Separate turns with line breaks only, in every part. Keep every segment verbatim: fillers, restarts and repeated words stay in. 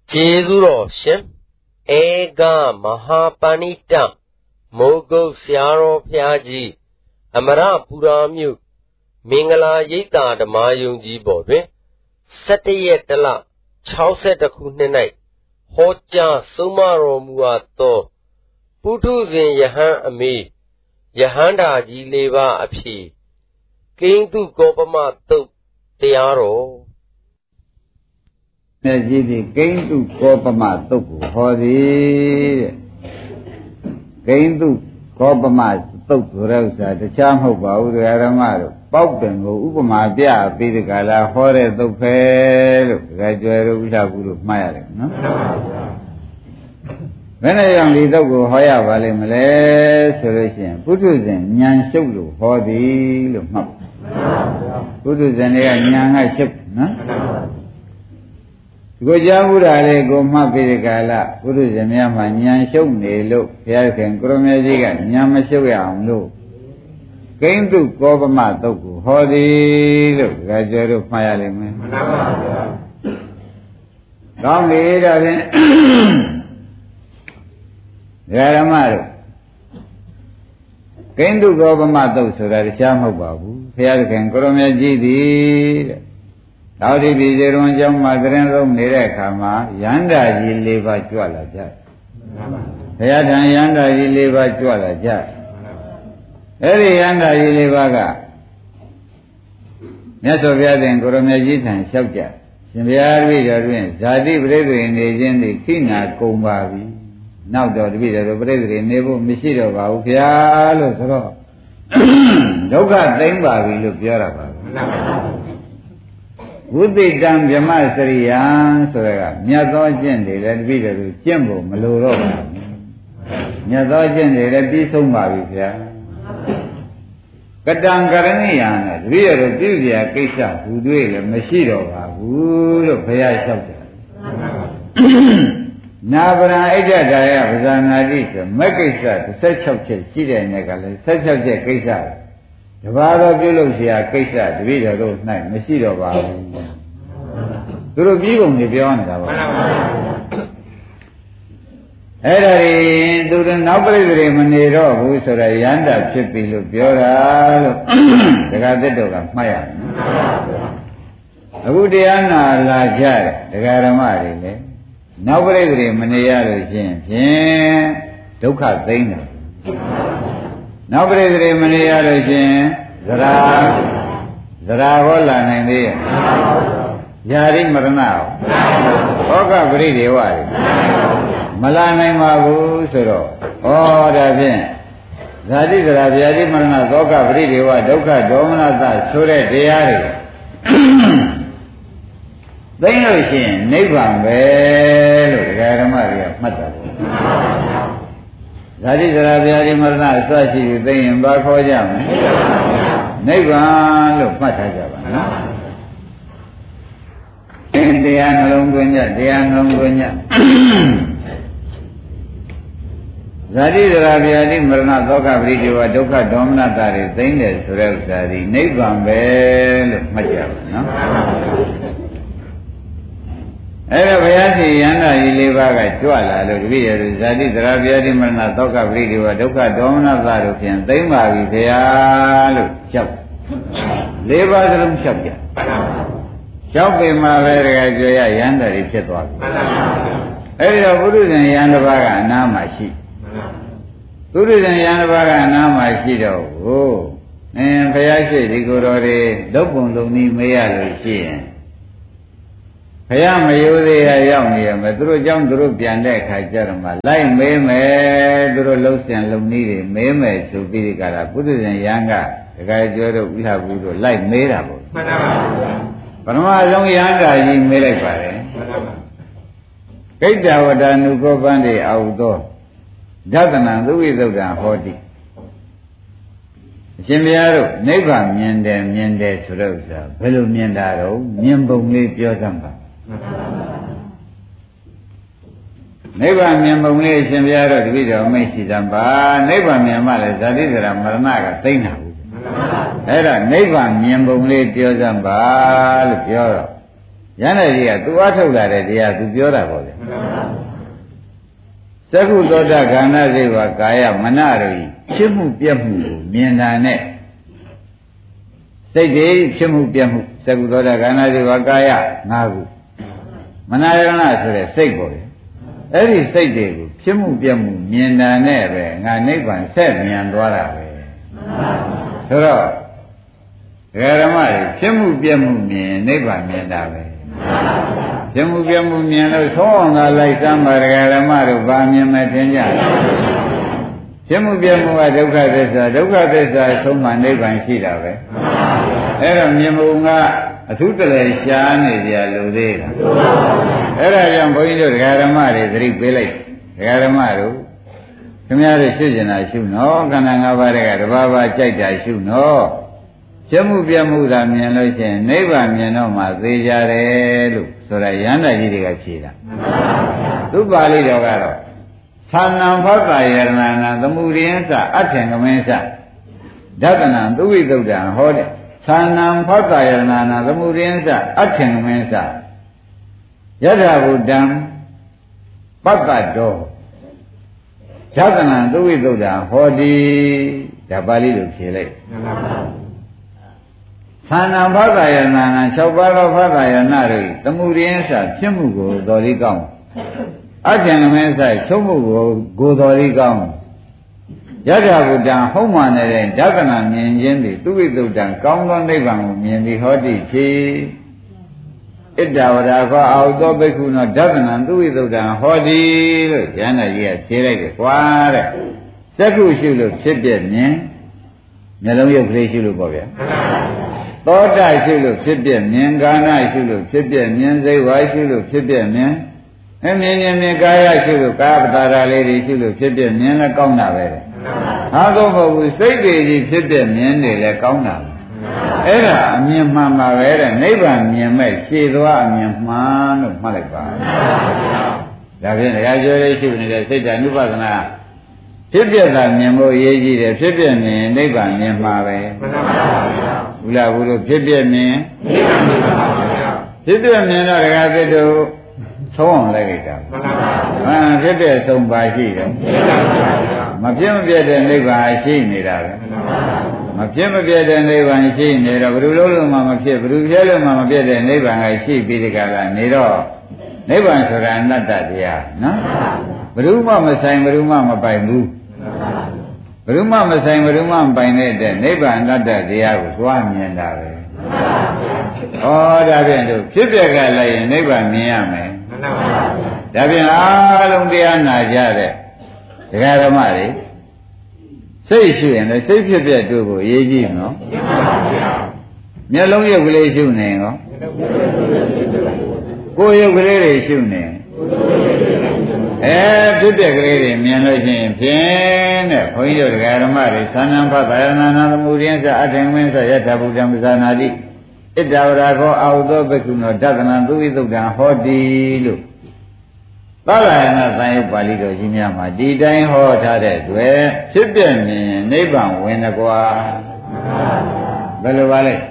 ကျေးဇူးတော်ရှင်ဧကမဟာပဏိတမိုးကုတ်ဆရာတော်ဘုရားကြီးအမရပူရာမြို့မင်္ဂလာရိပ်သာဓမ္မယုံကြီးပေါ်တွင်ဆယ်တရက်တလခြောက်ဆယ်တခုနှစ်၌ဟောကြားဆုံးမတော်မူအပ်သောပုထုဇဉ်ယဟန်အမေယဟန္တာကြီးလေးပါးအဖြစ်ကိန်းသူကောပမတုတ်တရားတော်
မြတ်ကြီးဒီကိန်းသူကောပမတုတ်ကိုဟောသည်တဲ့ကိန်းသူကောပမတုတ်ဆိုတဲ့ဥစ္စာတခြားမဟုတ်ပါဘူးဓမ္မတို့ပေါက်တယ်ကိုဥပမာပြပြီးဒီကလာဟောတဲ့တုတ်ပဲလို့ဒါကြွယ်တို့ဥစ္စာဘူးလို့မှားရတယ်နော်ဘယ်နဲ့ကြောင့်ဒီတုတ်ကိုဟောရပါလိမ့်မလဲဆိုလို့ရှိရင်ပုထုဇဉ်ဉာဏ်ရှုပ်လို့ဟောသည်လို့မှတ်ပါပုထုဇဉ်တွေကဉာဏ်ကရှုပ်နော်ဒီကိုကြားမှုတာလေးကိုမှတ်ပြီးဒီကလာပုထုဇဉ်များမှာဉာဏ်ရှုပ်နေလို့ဘုရားခင်ကိုရမေကြီးကဉာဏ်မရှုပ်ရအောင်လို့ကိန်းသူကောပမတုတ်ကိုဟောသည်လို့ဒါကြွယ်တို့မှားရလိမ့်မယ်မှန်ပါပါဘုရားကောင်းပြီဒါဖြင့်ဓမ္မတို့ကိန်းသူကောပမတုတ်ဆိုတာတရားမဟုတ်ပါဘူးဘုရားသခင်ကိုရမေကြီးသည်တဲ့သောတိပိစေရုံအကြောင်းမှာသရင်လုံးနေတဲ့အခါမှာယန္တာကြီး၄ပါးကြွလာကြဘုရားထံယန္တာကြီး၄ပါးကြွလာကြအဲ့ဒီယန္တာကြီး၄ပါးကမြတ်စွာဘုရားသခင်ကိုရမေကြီးထံလျှောက်ကြရှင်ဘုရားတပည့်တော်တွင်ဇာတိပရိသေနေခြင်းသည်ခိနာကုန်ပါပြီနောက်တော့တပည့်တော်ပရိသေနေဖို့မရှိတော့ပါဘူးဗျာလို့ဆိုတော့ဒုက္ခသိမ့်ပါပြီလို့ပြောတာပါဝိသိတံဗြဟ္မစရိယံဆိုရကမြတ်သောကျင့်တွေလည်းတပည့်တော်ကျင့်ဖို့မလိုတော့ပါဘူးမြတ်သောကျင့်တွေလည်းပြီးဆုံးပါပြီဗျာကတံကရဏိယံနဲ့တပည့်တော်ပြုစရာကိစ္စဘူတွေးလည်းမရှိတော့ပါဘူးလို့ဘုရားလျှောက်တယ်နာပရံဣဒ္ဓဒါယပဇာနာတိဆိုမက်ကိစ္စ၁၆ချက်ရှိတဲ့နေ့ကလည်း၁၆ချက်ကိစ္စတပါးတော့ပြုလို့เสียကိစ္စတပည့်တော်တို့၌မရှိတော့ပါဘူးသူတို့ပြီးပုံတွေပြောနေတာပါအဲ့ဒါရင်သူတို့နောက်ပြိတ္တိမနေတော့ဘူးဆိုတော့ယန္တာဖြစ်ပြီလို့ပြောတာလို့ဒကာသစ်တို့ကမှတ်ရမယ်အခုတရားနာလာကြတယ်ဒကာဓမ္မတွေလည်းနောက်ပြိတ္တိမနေရလို့ရှင်ဖြင့်ဒုက္ခသိမ့်တယ်နောက်ပြိတ္တိမနေရလို့ရှင်ဇရာဇရာဟောလာနိုင်သေးရဲ့ယာရိမရဏဟောကပရိဒေဝတွေမလာနိုင်ပါဘူးဆိုတော့ဟောဒါဖြင့်ဇာတိဇရာဗျာတိမရဏသောကပရိဒေဝဒုက္ခဒေါမနတဆိုတဲ့တရားတွေသိလို့ရှိရင်နိဗ္ဗာန်ပဲလို့ဒကာဓမ္မတွေကမှတ်တာပေါ့ဇာတိဇရာဗျာတိမရဏအစရှိပြီးသိရင်ဘာခေါ်ကြမလဲနိဗ္ဗာန်လို့မှတ်ထားကြပါနော်တရားနှလုံးသွင်းကြတရားနှလုံးသွင်းကြဇာတိဇရာဗျာတိမရဏသောကပရိဒေဝဒုက္ခဒေါမနတတွေသိမ့်တယ်ဆိုတဲ့ဥစ္စာဒီနိဗ္ဗာန်ပဲလို့မှတ်ကြပါနော်အဲ့ဒါဘုရားရှင်ယန္တာကြီးလေးပါးကကြွလာလို့တပည့်ရဇာတိသရဗျာတိမရဏသောကပရိဒေဝဒုက္ခဒေါမနသတို့ဖြင့်သိမ့်ပါပြီဗျာလို့ကြောက်လေးပါးစလုံးလျှောက်ကြကြောက်ပေမှာပဲတကယ်ကြွရယန္တာကြီးဖြစ်သွားပြီအဲ့ဒီတော့ပုရုဇဉ်ယန္တာဘာကအနားမှာရှိပုရုဇဉ်ယန္တာဘာကအနားမှာရှိတော့ဟိုအင်းဘုရားရှိဒီကိုယ်တော်တွေလုတ်ပုံလုံးကြီးမေးရလို့ရှိရင်ဘုရားမယိုးသေးရရောက်နေရမယ်သူတို့ကြောင့်သူတို့ပြန်တဲ့အခါကျတော့မှလိုက်မေးမယ်သူတို့လှုပ်ရှင်လုံနည်းတွေမေးမယ်ဆိုပြီးဒီကရာပုထုဇဉ်ယံကဒကာကျော်တို့ဥလာဘူးတို့လိုက်မေးတာပေါ့မှန်ပါပါပထမဆုံးယန္တာကြီးမေးလိုက်ပါတယ်မှန်ပါပါဂိတ္တဝတ္တနုကောပန္တိအာဟုသောဒသနံသုဝိသုဒ္ဓံဟောတိအရှင်ဘုရားတို့နိဗ္ဗာန်မြင်တယ်မြင်တယ်ဆိုတော့ဥစ္စာဘယ်လိုမြင်တာတော့မြင်ပုံလေးပြောစမ်းပါနိဗ္ဗာန်မြင်ပုံလေးအရှင်ဘုရားတို့တပည့်တော်မိတ်ရှိသံပါနိဗ္ဗာန်မြင်မှလည်းဇာတိဇရာမရဏကသိမ့်တာဘူးအဲ့ဒါနိဗ္ဗာန်မြင်ပုံလေးပြောစမ်းပါလို့ပြောတော့ယန္တာကြီးကသူအားထုတ်လာတဲ့တရားသူပြောတာပေါ့လေသက္ကုသောတခန္ဓာစိတ်ဝါကာယမနတို့ဤဖြစ်မှုပြက်မှုကိုမြင်တာနဲ့စိတ်တွေဖြစ်မှုပြက်မှုသက္ကုသောတခန္ဓာစိတ်ဝါကာယ၅ခုမနယရဏဆိုတဲ့စိတ်ပေါ့လေအဲ့ဒီစိတ်တွေကိုဖြစ်မှုပြက်မှုမြင်တာနဲ့ပဲငါနိဗ္ဗာန်ဆက်မြင်သွားတာပဲဆိုတော့ဒကာဓမ္မတွေဖြစ်မှုပြက်မှုမြင်နိဗ္ဗာန်မြင်တာပဲဖြစ်မှုပြက်မှုမြင်လို့သုံးအောင်သာလိုက်စမ်းပါဒကာဓမ္မတို့ဗာမြင်မဲ့သင်ကြဖြစ်မှုပြက်မှုကဒုက္ခသစ္စာဒုက္ခသစ္စာဆုံးမှနိဗ္ဗာန်ရှိတာပဲအဲ့တော့မြင်မှုကအထုတလည်းရှားနေကြလို့သေးတာအဲ့ဒါကြောင့်ဘုန်းကြီးတို့ဒကာဓမ္မတွေသတိပေးလိုက်ဒကာဓမ္မတို့ခင်ဗျားတို့ရှုကျင်တာရှုနော်ခန္ဓာ၅ပါးတွေကတဘာဘာကြိုက်တာရှုနော်ဖြစ်မှုပြမှုသာမြင်လို့ရှိရင်နိဗ္ဗာန်မြင်တော့မှသိကြတယ်လို့ဆိုတာယန္တာကြီးတွေကဖြေတာသူပါဠိတော်ကတော့သာဏံဖောတ္တယရဏနာသမုဒိယသအထင်ကမင်းသဒသနံသူဝိသုဒ္ဓံဟောတဲ့သာဏံဖောတ္တယရဏနာသမုဒိယသအထင်ကမင်းသယထဗုဒ္ဓံပတ္တတောဒသနံသူဝိသုဒ္ဓံဟောတိဒါပါဠိလိုဖြေလိုက်သာဏံဖောတ္တယရဏနာ၆ပါးသောဖောတ္တယရဏတို့သမုဒိယသဖြစ်မှုကိုတော်လေးကောင်းအကျဉ်းမဲဆိုင်ချုပ်မှုကိုကိုတော်လေးကောင်းယထာဘုဒ္ဓံဟုတ်မှန်တဲ့ဒသနာမြင်ခြင်းသည်သူဝိသုဒ္ဓံကောင်းသောနိဗ္ဗာန်ကိုမြင်ပြီးဟောတိဖြစ်ဣတ္တဝရခောအာဟုသောဘိက္ခုနောဒသနာသူဝိသုဒ္ဓံဟောတိလို့ဉာဏ်တော်ကြီးကဖြေလိုက်တယ်ကွာတဲ့သက္ခုရှုလို့ဖြစ်ပြမြင်မျက်လုံးရုပ်ကလေးရှုလို့ပေါ့ဗျာသောတာရှုလို့ဖြစ်ပြမြင်ကာဏရှုလို့ဖြစ်ပြမြင်စိတ်ဝါရှုလို့ဖြစ်ပြမြင်အမြင်မြင်မြင်ကာယရှုလို့ကာယပတာရာလေးတွေရှုလို့ဖြစ်ပြမြင်လဲကောင်းတာပဲဟာတော့မဟုတ်ဘူးစိတ်တွေကြီးဖြစ်ပြမြင်နေလဲကောင်းတာအဲ့ဒါအမြင်မှန်ပါပဲတဲ့နိဗ္ဗာန်မြင်မဲ့ရှည်သွားအမြင်မှန်လို့မှတ်လိုက်ပါဒါဖြင့်တရားကျော်လေးရှုနေတဲ့စိတ်ဓာတ် ानु ပဒနာဖြစ်ပြတာမြင်ဖို့အရေးကြီးတယ်ဖြစ်ပြမြင်နိဗ္ဗာန်မြင်မှာပဲမှန်ပါဗျာဘုလားဘုလို့ဖြစ်ပြမြင်နိဗ္ဗာန်မြင်ပါဗျာဖြစ်ပြမြင်တော့ဒကာသစ်တို့သုံးအောင်လိုက်လိုက်တာမှန်ပါဗျာဟမ်ဖြစ်ပြဆုံးပါရှိတယ်မဖြစ်မပြတ်တဲ့နိဗ္ဗာန်ရှိနေတာပဲမဖြစ်မပြတ်တဲ့နိဗ္ဗာန်ရှိနေတော့ဘယ်လိုလုပ်လို့မှမဖြစ်ဘယ်လိုပြည့်လို့မှမပြတ်တဲ့နိဗ္ဗာန်ကရှိပြီးဒီကလာနေတော့နိဗ္ဗာန်ဆိုတာအနတ္တတရားနော်ဘယ်သူမှမဆိုင်ဘယ်သူမှမပိုင်ဘူးဘယ်သူမှမဆိုင်ဘယ်သူမှမပိုင်တဲ့အတွက်နိဗ္ဗာန်အနတ္တတရားကိုသွားမြင်တာပဲဩဒါဖြင့်တို့ဖြစ်ပြက်ကလိုက်ရင်နိဗ္ဗာန်မြင်ရမယ်ဒါဖြင့်အားလုံးတရားနာကြတဲ့ဒကာဓမ္မတွေစိတ်ရှိရင်လည်းစိတ်ဖြစ်ပြက်တို့ကိုအရေးကြီးနော်မျက်လုံးရုပ်ကလေးရှုနေရောကိုယ်ရုပ်ကလေးတွေရှုနေအဲဖြစ်ပြက်ကလေးတွေမြင်လို့ရှိရင်ဖြင့်တဲ့ဘုန်းကြီးတို့ဒကာဓမ္မတွေသဏ္ဍာန်ဖတ်သာယနာနာသမုဒိယသအထင်မင်းသယထာဘုဒ္ဓံပဇာနာတိဣတ္တဝရခောအာဟုသောဘိက္ခုနောဒသနံသူဝိသုဒ္ဓံဟောတိလို့သာလယနာသံယုတ်ပါဠိတော်ကြီးများမှာဒီတိုင်းဟောထားတဲ့တွေ့ဖြစ်ပြမြင်နိဗ္ဗာန်ဝင်ကွာဘယ်လိုပါလဲ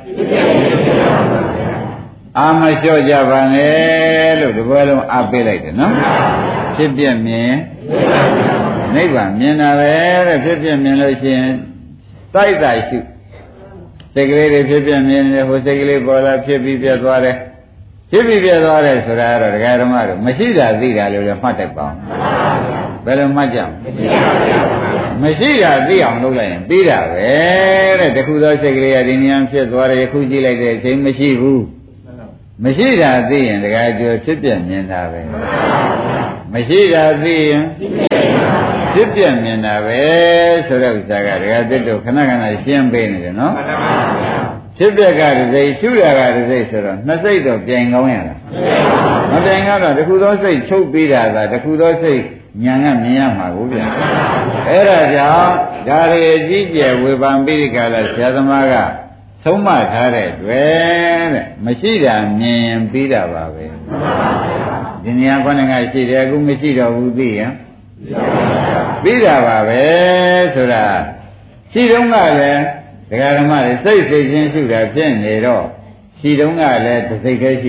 အာမလျှော့ကြပါနဲ့လို့ဒီဘယ်လုံးအားပေးလိုက်တယ်နော်ဖြစ်ပြမြင်နိဗ္ဗာန်မြင်တာပဲတဲ့ဖြစ်ပြမြင်လို့ရှိရင်တိုက်တိုက်ရှုစိတ်ကလေးတွေဖြစ်ပြမြင်တယ်ဟိုစိတ်ကလေးပေါ်လာဖြစ်ပြီးပြတ်သွားတယ်ဖြစ်ပြီးပြတ်သွားတယ်ဆိုတာကတော့ဒကာဓမ္မတို့မရှိတာသိတာလို့လည်းမှတ်တတ်ပါအောင်ဘယ်လိုမှတ်ကြမမရှိတာသိအောင်လုပ်လိုက်ရင်ပြီးတာပဲတဲ့တခုသောစိတ်ကလေးကဒီဉာဏ်ဖြစ်သွားတယ်ခုကြည့်လိုက်တဲ့အချိန်မရှိဘူးမရှိတာသိရင်ဒကာကျော်ဖြစ်ပြမြင်တာပဲမရှိတာသိရင်ဖြစ်ပြမြင်တာပဲဆိုတဲ့ဥစ္စာကဒကာသစ်တို့ခဏခဏရှင်းပေးနေတယ်နော်ဖြစ်ပြကတစိရှုရကတစိဆိုတော့နှစ်စိတ်တော့ပြိုင်ကောင်းရလားမပြိုင်တော့တခုသောစိတ်ချုပ်ပြီးတာကတခုသောစိတ်ညာကမြင်ရမှာကိုဗျာအဲ့ဒါကြောင့်ဒါရီအကြီးကျယ်ဝေဖန်ပြီးဒီကလာဆရာသမားကသုံးမထားတဲ့တွေ့တဲ့မရှိတာမြင်ပြီးတာပါပဲဒီနေရာခေါင်းကရှိတယ်အခုမရှိတော့ဘူးသိရင်ပြီးတာပါပဲဆိုတာရှိတုန်းကလည်းဒကာဓမ္မတွေစိတ်စိတ်ချင်းရှုတာဖြစ်နေတော့ရှိတုန်းကလည်းတစ်စိတ်တည်းရှိတာ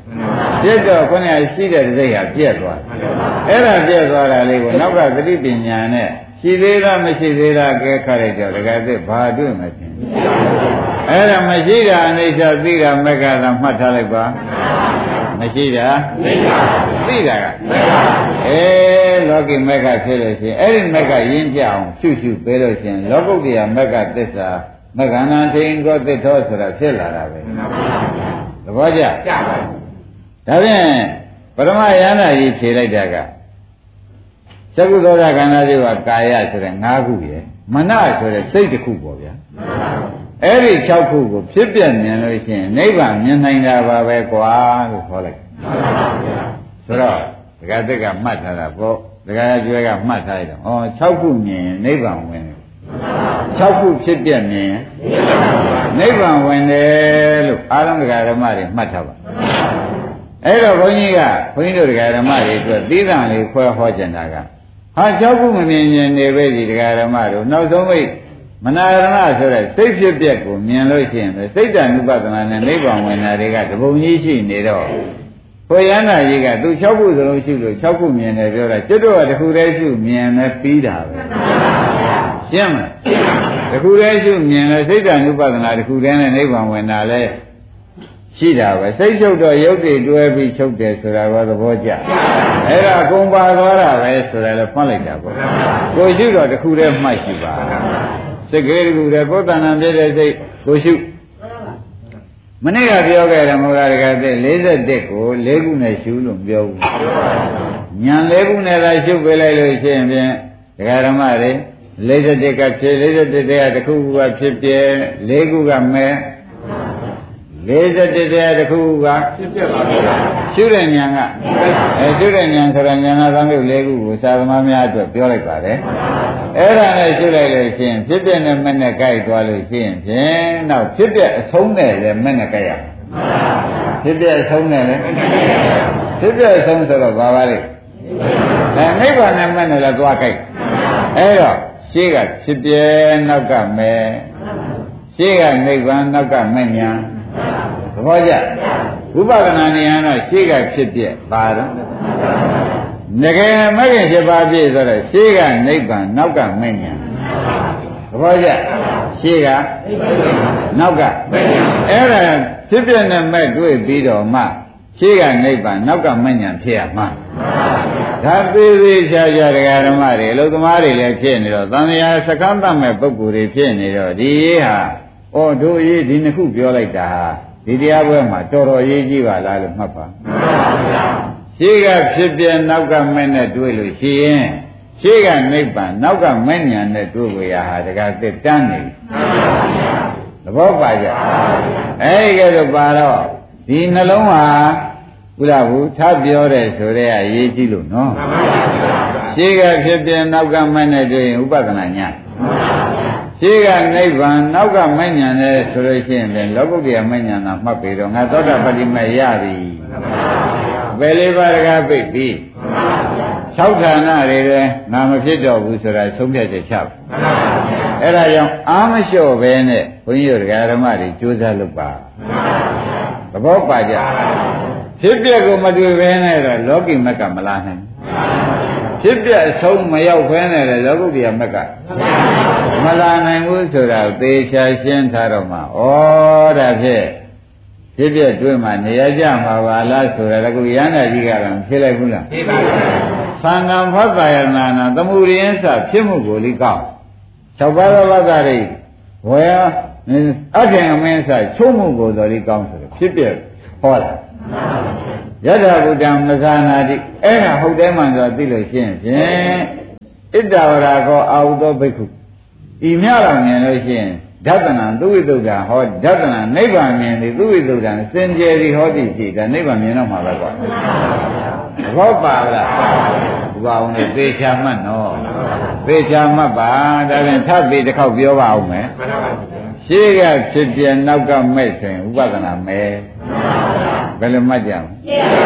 ပြက်တော့ခုနကရှိတဲ့စိတ်ဟာပြက်သွားအဲ့ဒါပြက်သွားတာလေးကိုနောက်ကသတိပညာနဲ့ရှိသေးလားမရှိသေးလားကဲခါလိုက်တော့တကယ်သိဘာတွေ့မှချင်းအဲ့ဒါမရှိတာအနိစ္စသိတာမက္ခသာမှတ်ထားလိုက်ပါမရှိတာသိတာကအဲလောကီမက္ခဖြစ်လို့ရှိရင်အဲ့ဒီမက္ခရင်းပြအောင်ရှုရှုပေးလို့ရှိရင်လောကုတ္တရာမက္ခသစ္စာမက္ခဏာထိန်ကောသစ္ထောဆိုတာဖြစ်လာတာပဲသဘောကျဒါဖြင့်ပရမယန္တာကြီးဖြေလိုက်တာကသကုသောတာခန္ဓာလေးပါကာယဆိုတဲ့၅ခုရယ်မနဆိုတဲ့စိတ်တစ်ခုပေါ့ဗျာအဲ့ဒီ၆ခုကိုဖြစ်ပြမြင်လို့ရှိရင်နိဗ္ဗာန်မြင်နိုင်တာပါပဲကွာလို့ခေါ်လိုက်ဆိုတော့ဒကာသက်ကမှတ်ထားတာပေါ့ဒကာကျွဲကမှတ်ထားရတော့ဩ၆ခုမြင်ရင်နိဗ္ဗာန်ဝင်တယ်၆ခုဖြစ်ပြမြင်ရင်နိဗ္ဗာန်ဝင်တယ်လို့အားလုံးဒကာဓမ္မတွေမှတ်ထားပါအဲ့တော့ဘုန်းကြီးကဘုန်းကြီးတို့ဒကာဓမ္မတွေအတွက်သီးသန့်လေးခွဲဟောကျင်တာကဟာ၆ခုမမြင်ရင်နေပဲဒီဒကာဓမ္မတို့နောက်ဆုံးမိတ်မနာရဏဆိုတဲ့စိတ်ဖြစ်ပျက်ကိုမြင်လို့ရှိရင်စိတ်တ ानु ပဒနာနဲ့နိဗ္ဗာန်ဝင်တာတွေကတပုံကြီးရှိနေတော့ဘုရားနာကြီးကသူ၆ခုစလုံးရှိလို့၆ခုမြင်တယ်ပြောတာကျွတ်တော့တခုတည်းရှိမြင်လဲပြီးတာပဲရှင်းမလားတခုတည်းရှိမြင်လဲစိတ်တ ानु ပဒနာတခုတည်းနဲ့နိဗ္ဗာန်ဝင်တာလဲရှိတာပဲစိတ်ချုပ်တော့ရုပ်တွေတွဲပြီးချုပ်တယ်ဆိုတာကသဘောကျအဲ့ဒါအကုန်ပါသွားတာပဲဆိုတာလည်းဖွင့်လိုက်တာပေါ့ကိုရှိတော့တခုတည်းမှတ်ရှိပါစိတ်ကလေးတခုတည်းကိုယ်တဏ္ဍာပြည့်တဲ့စိတ်ကိုရှုမနေ့ကပြောခဲ့တယ်မဟုတ်လားတကယ်တဲ့၄၁ကို၄ခုနဲ့ရှုလို့ပြောဘူးညာ၄ခုနဲ့သာရှုပေးလိုက်လို့ရှိရင်ဖြင့်ဒကာဓမ္မတွေ၄၁ကဖြစ်၄၁တည်းကတစ်ခုခုကဖြစ်ပြဲ၄ခုကမဲ့၄၁တည်းကတစ်ခုခုကဖြစ်ပြပါဘူးရှုတဲ့ညာကအဲရှုတဲ့ညာဆိုတော့ညာနာသံယုတ်၄ခုကိုသာသမားများအတွက်ပြောလိုက်ပါတယ်အဲ့ဒါနဲ့ရှုလိုက်လို့ရှိရင်ဖြစ်ပြနဲ့မဲ့နဲ့ကြိုက်သွားလို့ရှိရင်ဖြင့်နောက်ဖြစ်ပြအဆုံးနဲ့လည်းမဲ့နဲ့ကြိုက်ရဖြစ်ပြအဆုံးနဲ့လည်းဖြစ်ပြအဆုံးဆိုတော့ဘာပါလဲအဲနိဗ္ဗာန်နဲ့မဲ့နဲ့လည်းသွားကြိုက်အဲ့တော့ရှေ့ကဖြစ်ပြနောက်ကမဲ့ရှေ့ကနိဗ္ဗာန်နောက်ကမဲ့ညာသဘောကျဝိပဿနာဉာဏ်တော့ရှေ့ကဖြစ်ပြပါတော့ငကယ်မဂ္ဂင်ဖြစ်ပါပြည့်ဆိုတော့ရှေ့ကနိဗ္ဗာန်နောက်ကမဲ့ညာသဘောကျရှေ့ကနောက်ကအဲ့ဒါဖြစ်ပြနဲ့မဲ့တွေ့ပြီးတော့မှရှေ့ကနိဗ္ဗာန်နောက်ကမဲ့ညာဖြစ်ရမှာဒါသေးသေးချာချာတရားဓမ္မတွေအလုသမားတွေလည်းဖြစ်နေတော့သံဃာစကမ်းတတ်မဲ့ပုဂ္ဂိုလ်တွေဖြစ်နေတော့ဒီရေးဟာဩတို့ရေးဒီနှစ်ခုပြောလိုက်တာဒီတရားပွဲမှာတော်တော်ရေးကြည့်ပါလားလို့မှတ်ပါရှေ့ကဖြစ်ပြနောက်ကမဲ့နဲ့တွေ့လို့ရှိရင်ရှေ့ကနိဗ္ဗာန်နောက်ကမဲ့ညာနဲ့တွေ့ကိုရဟာတကသစ်တန်းနေသဘောပါကြအဲဒီကဲတော့ပါတော့ဒီနှလုံးဟာဘုရားဘူးထပ်ပြောတယ်ဆိုတော့အရေးကြီးလို့နော်ရှေ့ကဖြစ်ပြနောက်ကမဲ့နဲ့တွေ့ရင်ဥပဒနာညာရှေ့ကနိဗ္ဗာန်နောက်ကမဉ္ဇဉ်နဲ့ဆိုလို့ရှိရင်လည်းလောကုတ္တရာမဉ္ဇဉ်သာမှတ်ပြီးတော့ငါသောတာပတိမေရပြီဘယ်လေးပါးတကားပြိပြီ၆ဌာနတွေလည်းငါမဖြစ်တော့ဘူးဆိုတာဆုံးဖြတ်ချက်ချပါအဲ့ဒါကြောင့်အာမလျှော့ပဲနဲ့ဘုန်းကြီးတို့ဓမ္မတွေကြိုးစားလုပ်ပါသဘောပါကြဖြစ်ပျက်ကိုမတွေ့ဘဲနဲ့တော့လောကီမက်ကမလာနိုင်ဖြစ်ပျက်အဆုံးမရောက်ဘဲနဲ့လည်းလောကုတ္တရာမက်ကမလာနိုင်ဘူးဆိုတာသေချာရှင်းထားတော့မှဩဒါဖြင့်ဖြစ်ဖြစ်တွေ့မှနေရကြမှာပါလားဆိုတာကခုရဟန္တာကြီးကလည်းဖြစ်လိုက်ဘူးလားဖြစ်ပါဘူးသံဃာဖတ်တာယနာနာသမှုရိယစဖြစ်မှုကိုလိကောက်၆ပါးသောဘာသာတွေဝေအထင်အမင်းစချုံးမှုကိုတော်လိကောင်းဆိုဖြစ်ပြဟောတာယထာဘုဒ္ဓံမဇာနာတိအဲ့ဒါဟုတ်တယ်မှန်ဆိုသိလို့ရှိရင်ဖြင့်ဣတ္တဝရကောအာဟုသောဘိက္ခုဤမြတော်မြင်လို့ရှိရင်ဓတ္တနာသူဝိသုဒ္ဓဟောဓတ္တနာနိဗ္ဗာန်မြင်သည်သူဝိသုဒ္ဓစင်ကြယ်သည်ဟောသည်ရှိဒါနိဗ္ဗာန်မြင်တော့မှာပဲကွာသဘောပါလားဒီပါအောင်လေသေချာမှတ်နော်သေချာမှတ်ပါဒါပြန်ထပ်ပြီးတစ်ခေါက်ပြောပါအောင်မယ်ရှေ့ကဖြစ်ပြနောက်ကမဲ့ဆိုရင်ဥပဒနာမဲ့ဘယ်လိုမှတ်ကြမလဲ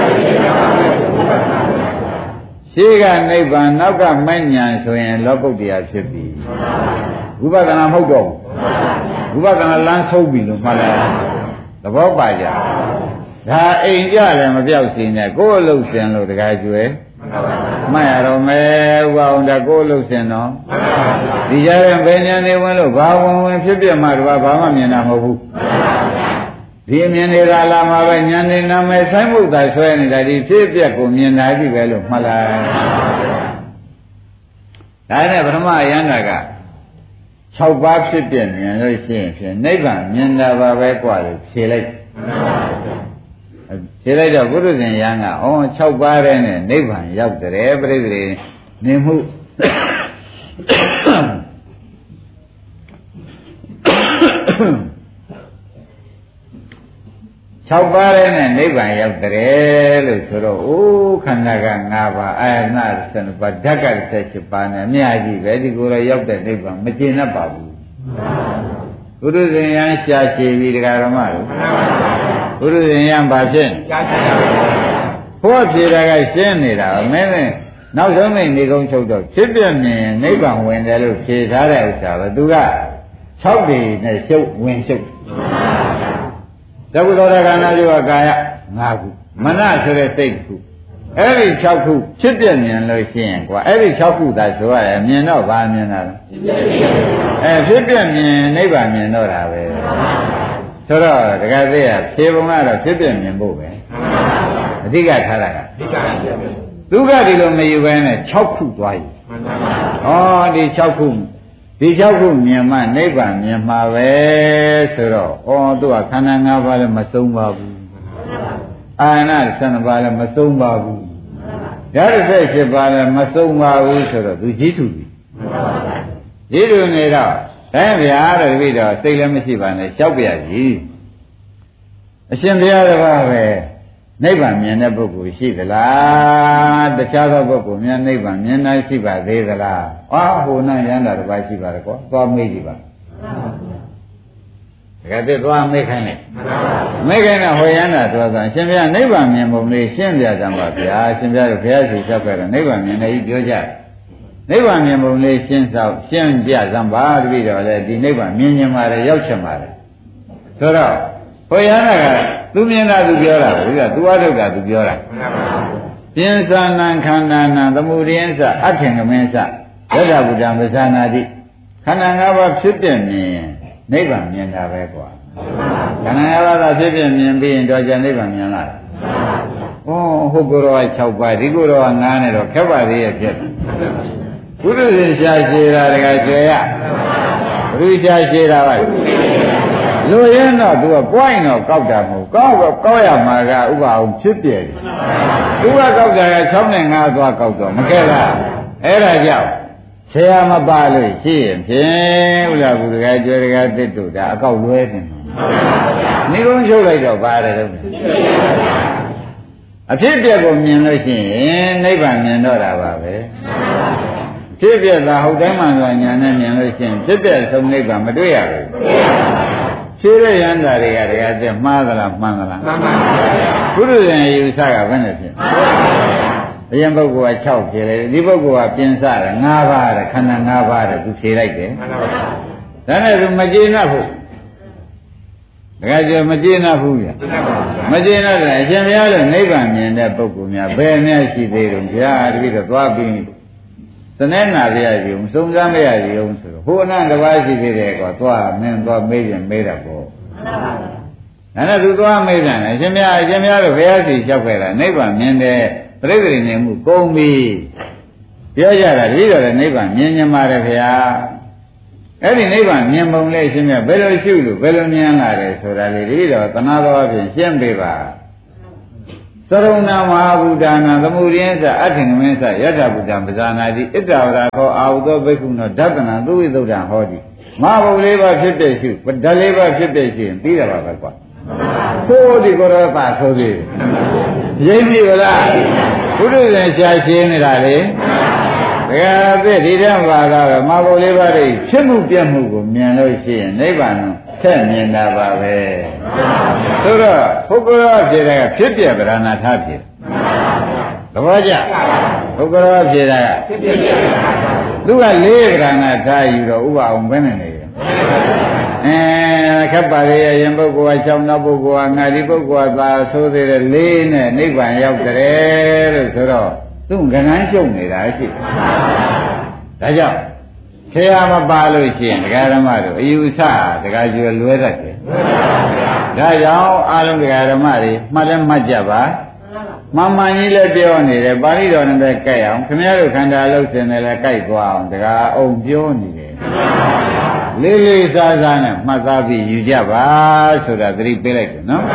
ရှေ့ကနိဗ္ဗာန်နောက်ကမဲ့ညာဆိုရင်လောကုတ္တရာဖြစ်ပြီဝိပဿနာမဟုတ်တော့ဘူးဝိပဿနာလမ်းဆုံးပြီလို့မှတ်လိုက်သဘောပါကြဒါအိမ်ကြလည်းမပြောက်စီနဲ့ကိုယ်အလုပ်စင်လို့တခါကျွဲမှတ်ရတော့မယ်ဥပအောင်ဒါကိုယ်အလုပ်စင်တော့ဒီကြတဲ့ဘယ်ဉာဏ်နေဝင်လို့ဘာဝင်ဝင်ဖြစ်ပြမှတော့ဘာမှမြင်တာမဟုတ်ဘူးဒီမြင်နေတာလာမှာပဲဉာဏ်နေနာမယ်ဆိုင်မှုသာဆွဲနေတာဒီဖြစ်ပြကိုမြင်တာကြည့်ပဲလို့မှတ်လိုက်ဒါနဲ့ပထမအယန္တာက၆ပါးဖြစ်ပြမြင်လို့ရှိရင်ဖြင့်နိဗ္ဗာန်မြင်တာပါပဲกว่าလို့ဖြေလိုက်ဖြေလိုက်တော့ဘုရားရှင်ယန္ကဩ၆ပါးတဲ့နဲ့နိဗ္ဗာန်ရောက်တယ်ပြိတ္တိနေမှု၆ပါးတဲ့နဲ့နိဗ္ဗာန်ရောက်တယ်လို့ဆိုတော့အိုးခန္ဓာက၅ပါးအာယနာ၁၂ပါးဓာတ်က၁၈ပါးနဲ့အများကြီးပဲဒီကိုယ်တော့ရောက်တဲ့နိဗ္ဗာန်မကျေနပ်ပါဘူးဘုရားရှင်ယန္ရှာချေပြီးတရားဓမ္မလို့ဘုရားရှင်ယန္ဘာဖြစ်ရှာချေဘုရားဖြေတာကရှင်းနေတာမင်းနဲ့နောက်ဆုံးမိနေကုန်းချုပ်တော့ဖြစ်ပြမြင်နိဗ္ဗာန်ဝင်တယ်လို့ဖြေထားတဲ့ဥစ္စာပဲသူက၆ပေနဲ့ရှုပ်ဝင်ရှုပ်သဗ္ဗသောရခန္ဓာယောကာယ၅ခုမနဆိုတဲ့စိတ်ခုအဲ့ဒီ၆ခုဖြစ်ပြမြင်လို့ရှိရင်ကွာအဲ့ဒီ၆ခုသာဆိုရတယ်မြင်တော့ဗာမြင်တာလဲအဲဖြစ်ပြမြင်နိဗ္ဗာန်မြင်တော့တာပဲဆိုတော့တခါသေးရဖြေပုံကတော့ဖြစ်ပြမြင်ဖို့ပဲအဓိကထားတာကအဓိကဒုက္ခဒီလိုမယူဘဲနဲ့၆ခုသွားယူဩဒီ၆ခုဒီ၆ခုမြင်မှနိဗ္ဗာန်မြင်မှာပဲဆိုတော့ဩသူကခန္ဓာ၅ပါးလည်းမသုံးပါဘူးအာရဏ၁၂ပါးလည်းမသုံးပါဘူးဓာတ်၁၈ပါးလည်းမသုံးပါဘူးဆိုတော့သူကြီးထုပြီကြီးထုနေတော့ဒါဗျာတဲ့တပည့်တော်စိတ်လည်းမရှိပါနဲ့လျှောက်ပြကြီးအရှင်ဘုရားတပါးပဲနိဗ္ဗာန်မြင်တဲ့ပုဂ္ဂိုလ်ရှိသလားတခြားသောပုဂ္ဂိုလ်များနိဗ္ဗာန်မြင်နိုင်ရှိပါသေးသလားအာဟိုနာယန္တာတစ်ပါးရှိပါတယ်ကွာသွားမေးကြည့်ပါတကယ်တော့သွားမေးခိုင်းလိုက်မေးခိုင်းတဲ့ဟိုယန္တာသွားဆိုရှင်ဘုရားနိဗ္ဗာန်မြင်ပုံလေးရှင်းပြကြပါဗျာရှင်ဘုရားတို့ဘုရားရှိချက်ခဲ့တော့နိဗ္ဗာန်မြင်တယ်ကြီးပြောကြနိဗ္ဗာန်မြင်ပုံလေးရှင်းသောရှင်းပြကြပါတပည့်တော်လည်းဒီနိဗ္ဗာန်မြင်ញင်ပါတယ်ရောက်ချင်ပါတယ်ဆိုတော့ဟိုယန္တာကသူမြင်တာသူပြောတာဘုရားသူအထုတ်တာသူပြောတာပြင်းစာနံခန္ဓာနံသမုဒိယသအထင်ကမင်းသယတ္တဗုဒ္ဓံပဇာနာတိခန္ဓာ၅ပါးဖြစ်ပြမြင်နိဗ္ဗာန်မြင်တာပဲကွာခန္ဓာ၅ပါးသာဖြစ်ပြမြင်ပြီးရင်တော့ကျနိဗ္ဗာန်မြင်လာတယ်ဩဟုတ်ကိုယ်တော်က၆ပါးဒီကိုယ်တော်က၅နဲ့တော့ခက်ပါသေးရဲ့ဖြစ်ဘုရားရှင်ရှားရှည်တာတကယ်ကျွေရဘုရားရှားရှည်တာပါလူရင်တော့သူကပွိုင်းတော့ကောက်တာမဟုတ်ကောက်တော့ကောက်ရမှာကဥပအောင်ဖြစ်ပြတယ်သူကကောက်တာက၆နဲ့၅သွားကောက်တော့မကဲလားအဲ့ဒါကြောင့်ဆရာမပါလို့ရှိရင်ဖြင့်ဥလားဘုရားကျွဲတကားတစ်တို့ဒါအကောက်လွဲတယ်နေကုန်းချုပ်လိုက်တော့ပါတယ်တော့အဖြစ်ပြက်ကိုမြင်လို့ရှိရင်နိဗ္ဗာန်မြင်တော့တာပါပဲဖြစ်ပြက်သာဟုတ်တိုင်းမှဆိုညာနဲ့မြင်လို့ရှိရင်ဖြစ်ပြက်ဆုံးနိဗ္ဗာန်မတွေ့ရဘူးဖြေတဲ့ယန္တာတွေကတကယ်တည်းမှားသလားမှန်သလားမှန်ပါဘူးဘုရားရှင်ယူဆကဘယ်နဲ့ဖြစ်အရင်ပုဂ္ဂိုလ်က၆ဖြေတယ်ဒီပုဂ္ဂိုလ်ကပြင်စတယ်၅ပါးတဲ့ခန္ဓာ၅ပါးတဲ့သူဖြေလိုက်တယ်မှန်ပါဘူးဒါနဲ့သူမကျေနပ်ဘူးတကယ်ကျမကျေနပ်ဘူးဗျမကျေနပ်တယ်အရှင်ဘုရားလို့နိဗ္ဗာန်မြင်တဲ့ပုဂ္ဂိုလ်များဘယ်နဲ့ရှိသေးတယ်ဗျာတပည့်တော့သွားပြီးသနဲ့နာပြရစီအောင်စုံစမ်းမရစီအောင်ဆိုတော့ဟိုအနန္တပါးရှိသေးတယ်ကွာသွားမင်းသွားမေးရင်မေးတာပေါ့မှန်ပါဘူးဒါနဲ့သူသွားမေးပြန်တယ်အရှင်မြတ်အရှင်မြတ်တို့ဘုရားစီလျှောက်ခဲ့တာနိဗ္ဗာန်မြင်တဲ့ပြိတ္တိနေမှုကုန်ပြီပြောကြတာတပည့်တော်လည်းနိဗ္ဗာန်မြင်ញပါတယ်ဗျာအဲ့ဒီနိဗ္ဗာန်မြင်ပုံလေးအရှင်မြတ်ဘယ်လိုရှုလို့ဘယ်လိုမြင်လာတယ်ဆိုတာလေတပည့်တော်သနာတော်အပြင်ရှင်းပေးပါသရုံနာမဟာဗုဒ္ဓနာသမုဒိယသအထင်ကမင်းသယတ္ထဗုဒ္ဓံပဇာနာတိဣတ္တဝရခောအာဟုသောဘိက္ခုနောဓတနာသုဝိသုဒ္ဓံဟောတိမဟာဘုံလေးပါဖြစ်တဲ့ရှုဓာတ်လေးပါဖြစ်တဲ့ရှုရင်ပြီးတာပါပဲကွာကိုယ်ဒီကိုယ်တော်ပါဆိုသေးရိပ်ပြီလားဘုရားရှင်ရှားရှင်းနေတာလေဘယ်အသက်ဒီတည်းပါတော့မဟာဘုံလေးပါတွေဖြစ်မှုပြတ်မှုကိုမြင်လို့ရှိရင်နိဗ္ဗာန်ထက်မြင်တာပါပဲဆိုတော့ပုဂ္ဂိုလ်ဖြစ်တဲ့ကဖြစ်ပြဗရဏထားဖြစ်သဘောကျပုဂ္ဂိုလ်ဖြစ်တဲ့ကဖြစ်ပြသူကလေးဗရဏထားယူတော့ဥပအောင်ဘယ်နဲ့နေလဲအဲခက်ပါလေအရင်ပုဂ္ဂိုလ်က၆နောက်ပုဂ္ဂိုလ်ကငါဒီပုဂ္ဂိုလ်ကသာဆိုသေးတယ်လေးနဲ့နိဗ္ဗာန်ရောက်တယ်လို့ဆိုတော့သူကဏ္ဍရှုံနေတာရှိဒါကြောင့်ခေယမပါလို့ရှိရင်ဒကာဓမ္မတို့အယူဆဒကာကျွယ်လွဲတတ်တယ်ဒါကြောင့်အားလုံးဒကာဓမ္မတွေမှတ်လည်းမှတ်ကြပါမမှန်ကြီးလည်းပြောနေတယ်ပါဠိတော်နဲ့ပဲကြိုက်အောင်ခင်ဗျားတို့ခန္ဓာလို့ရှင်တယ်လည်းကြိုက်သွားအောင်ဒကာအောင်ပြောနေတယ်လေးလေးစားစားနဲ့မှတ်သားပြီးယူကြပါဆိုတာသတိပေးလိုက်တယ်နော်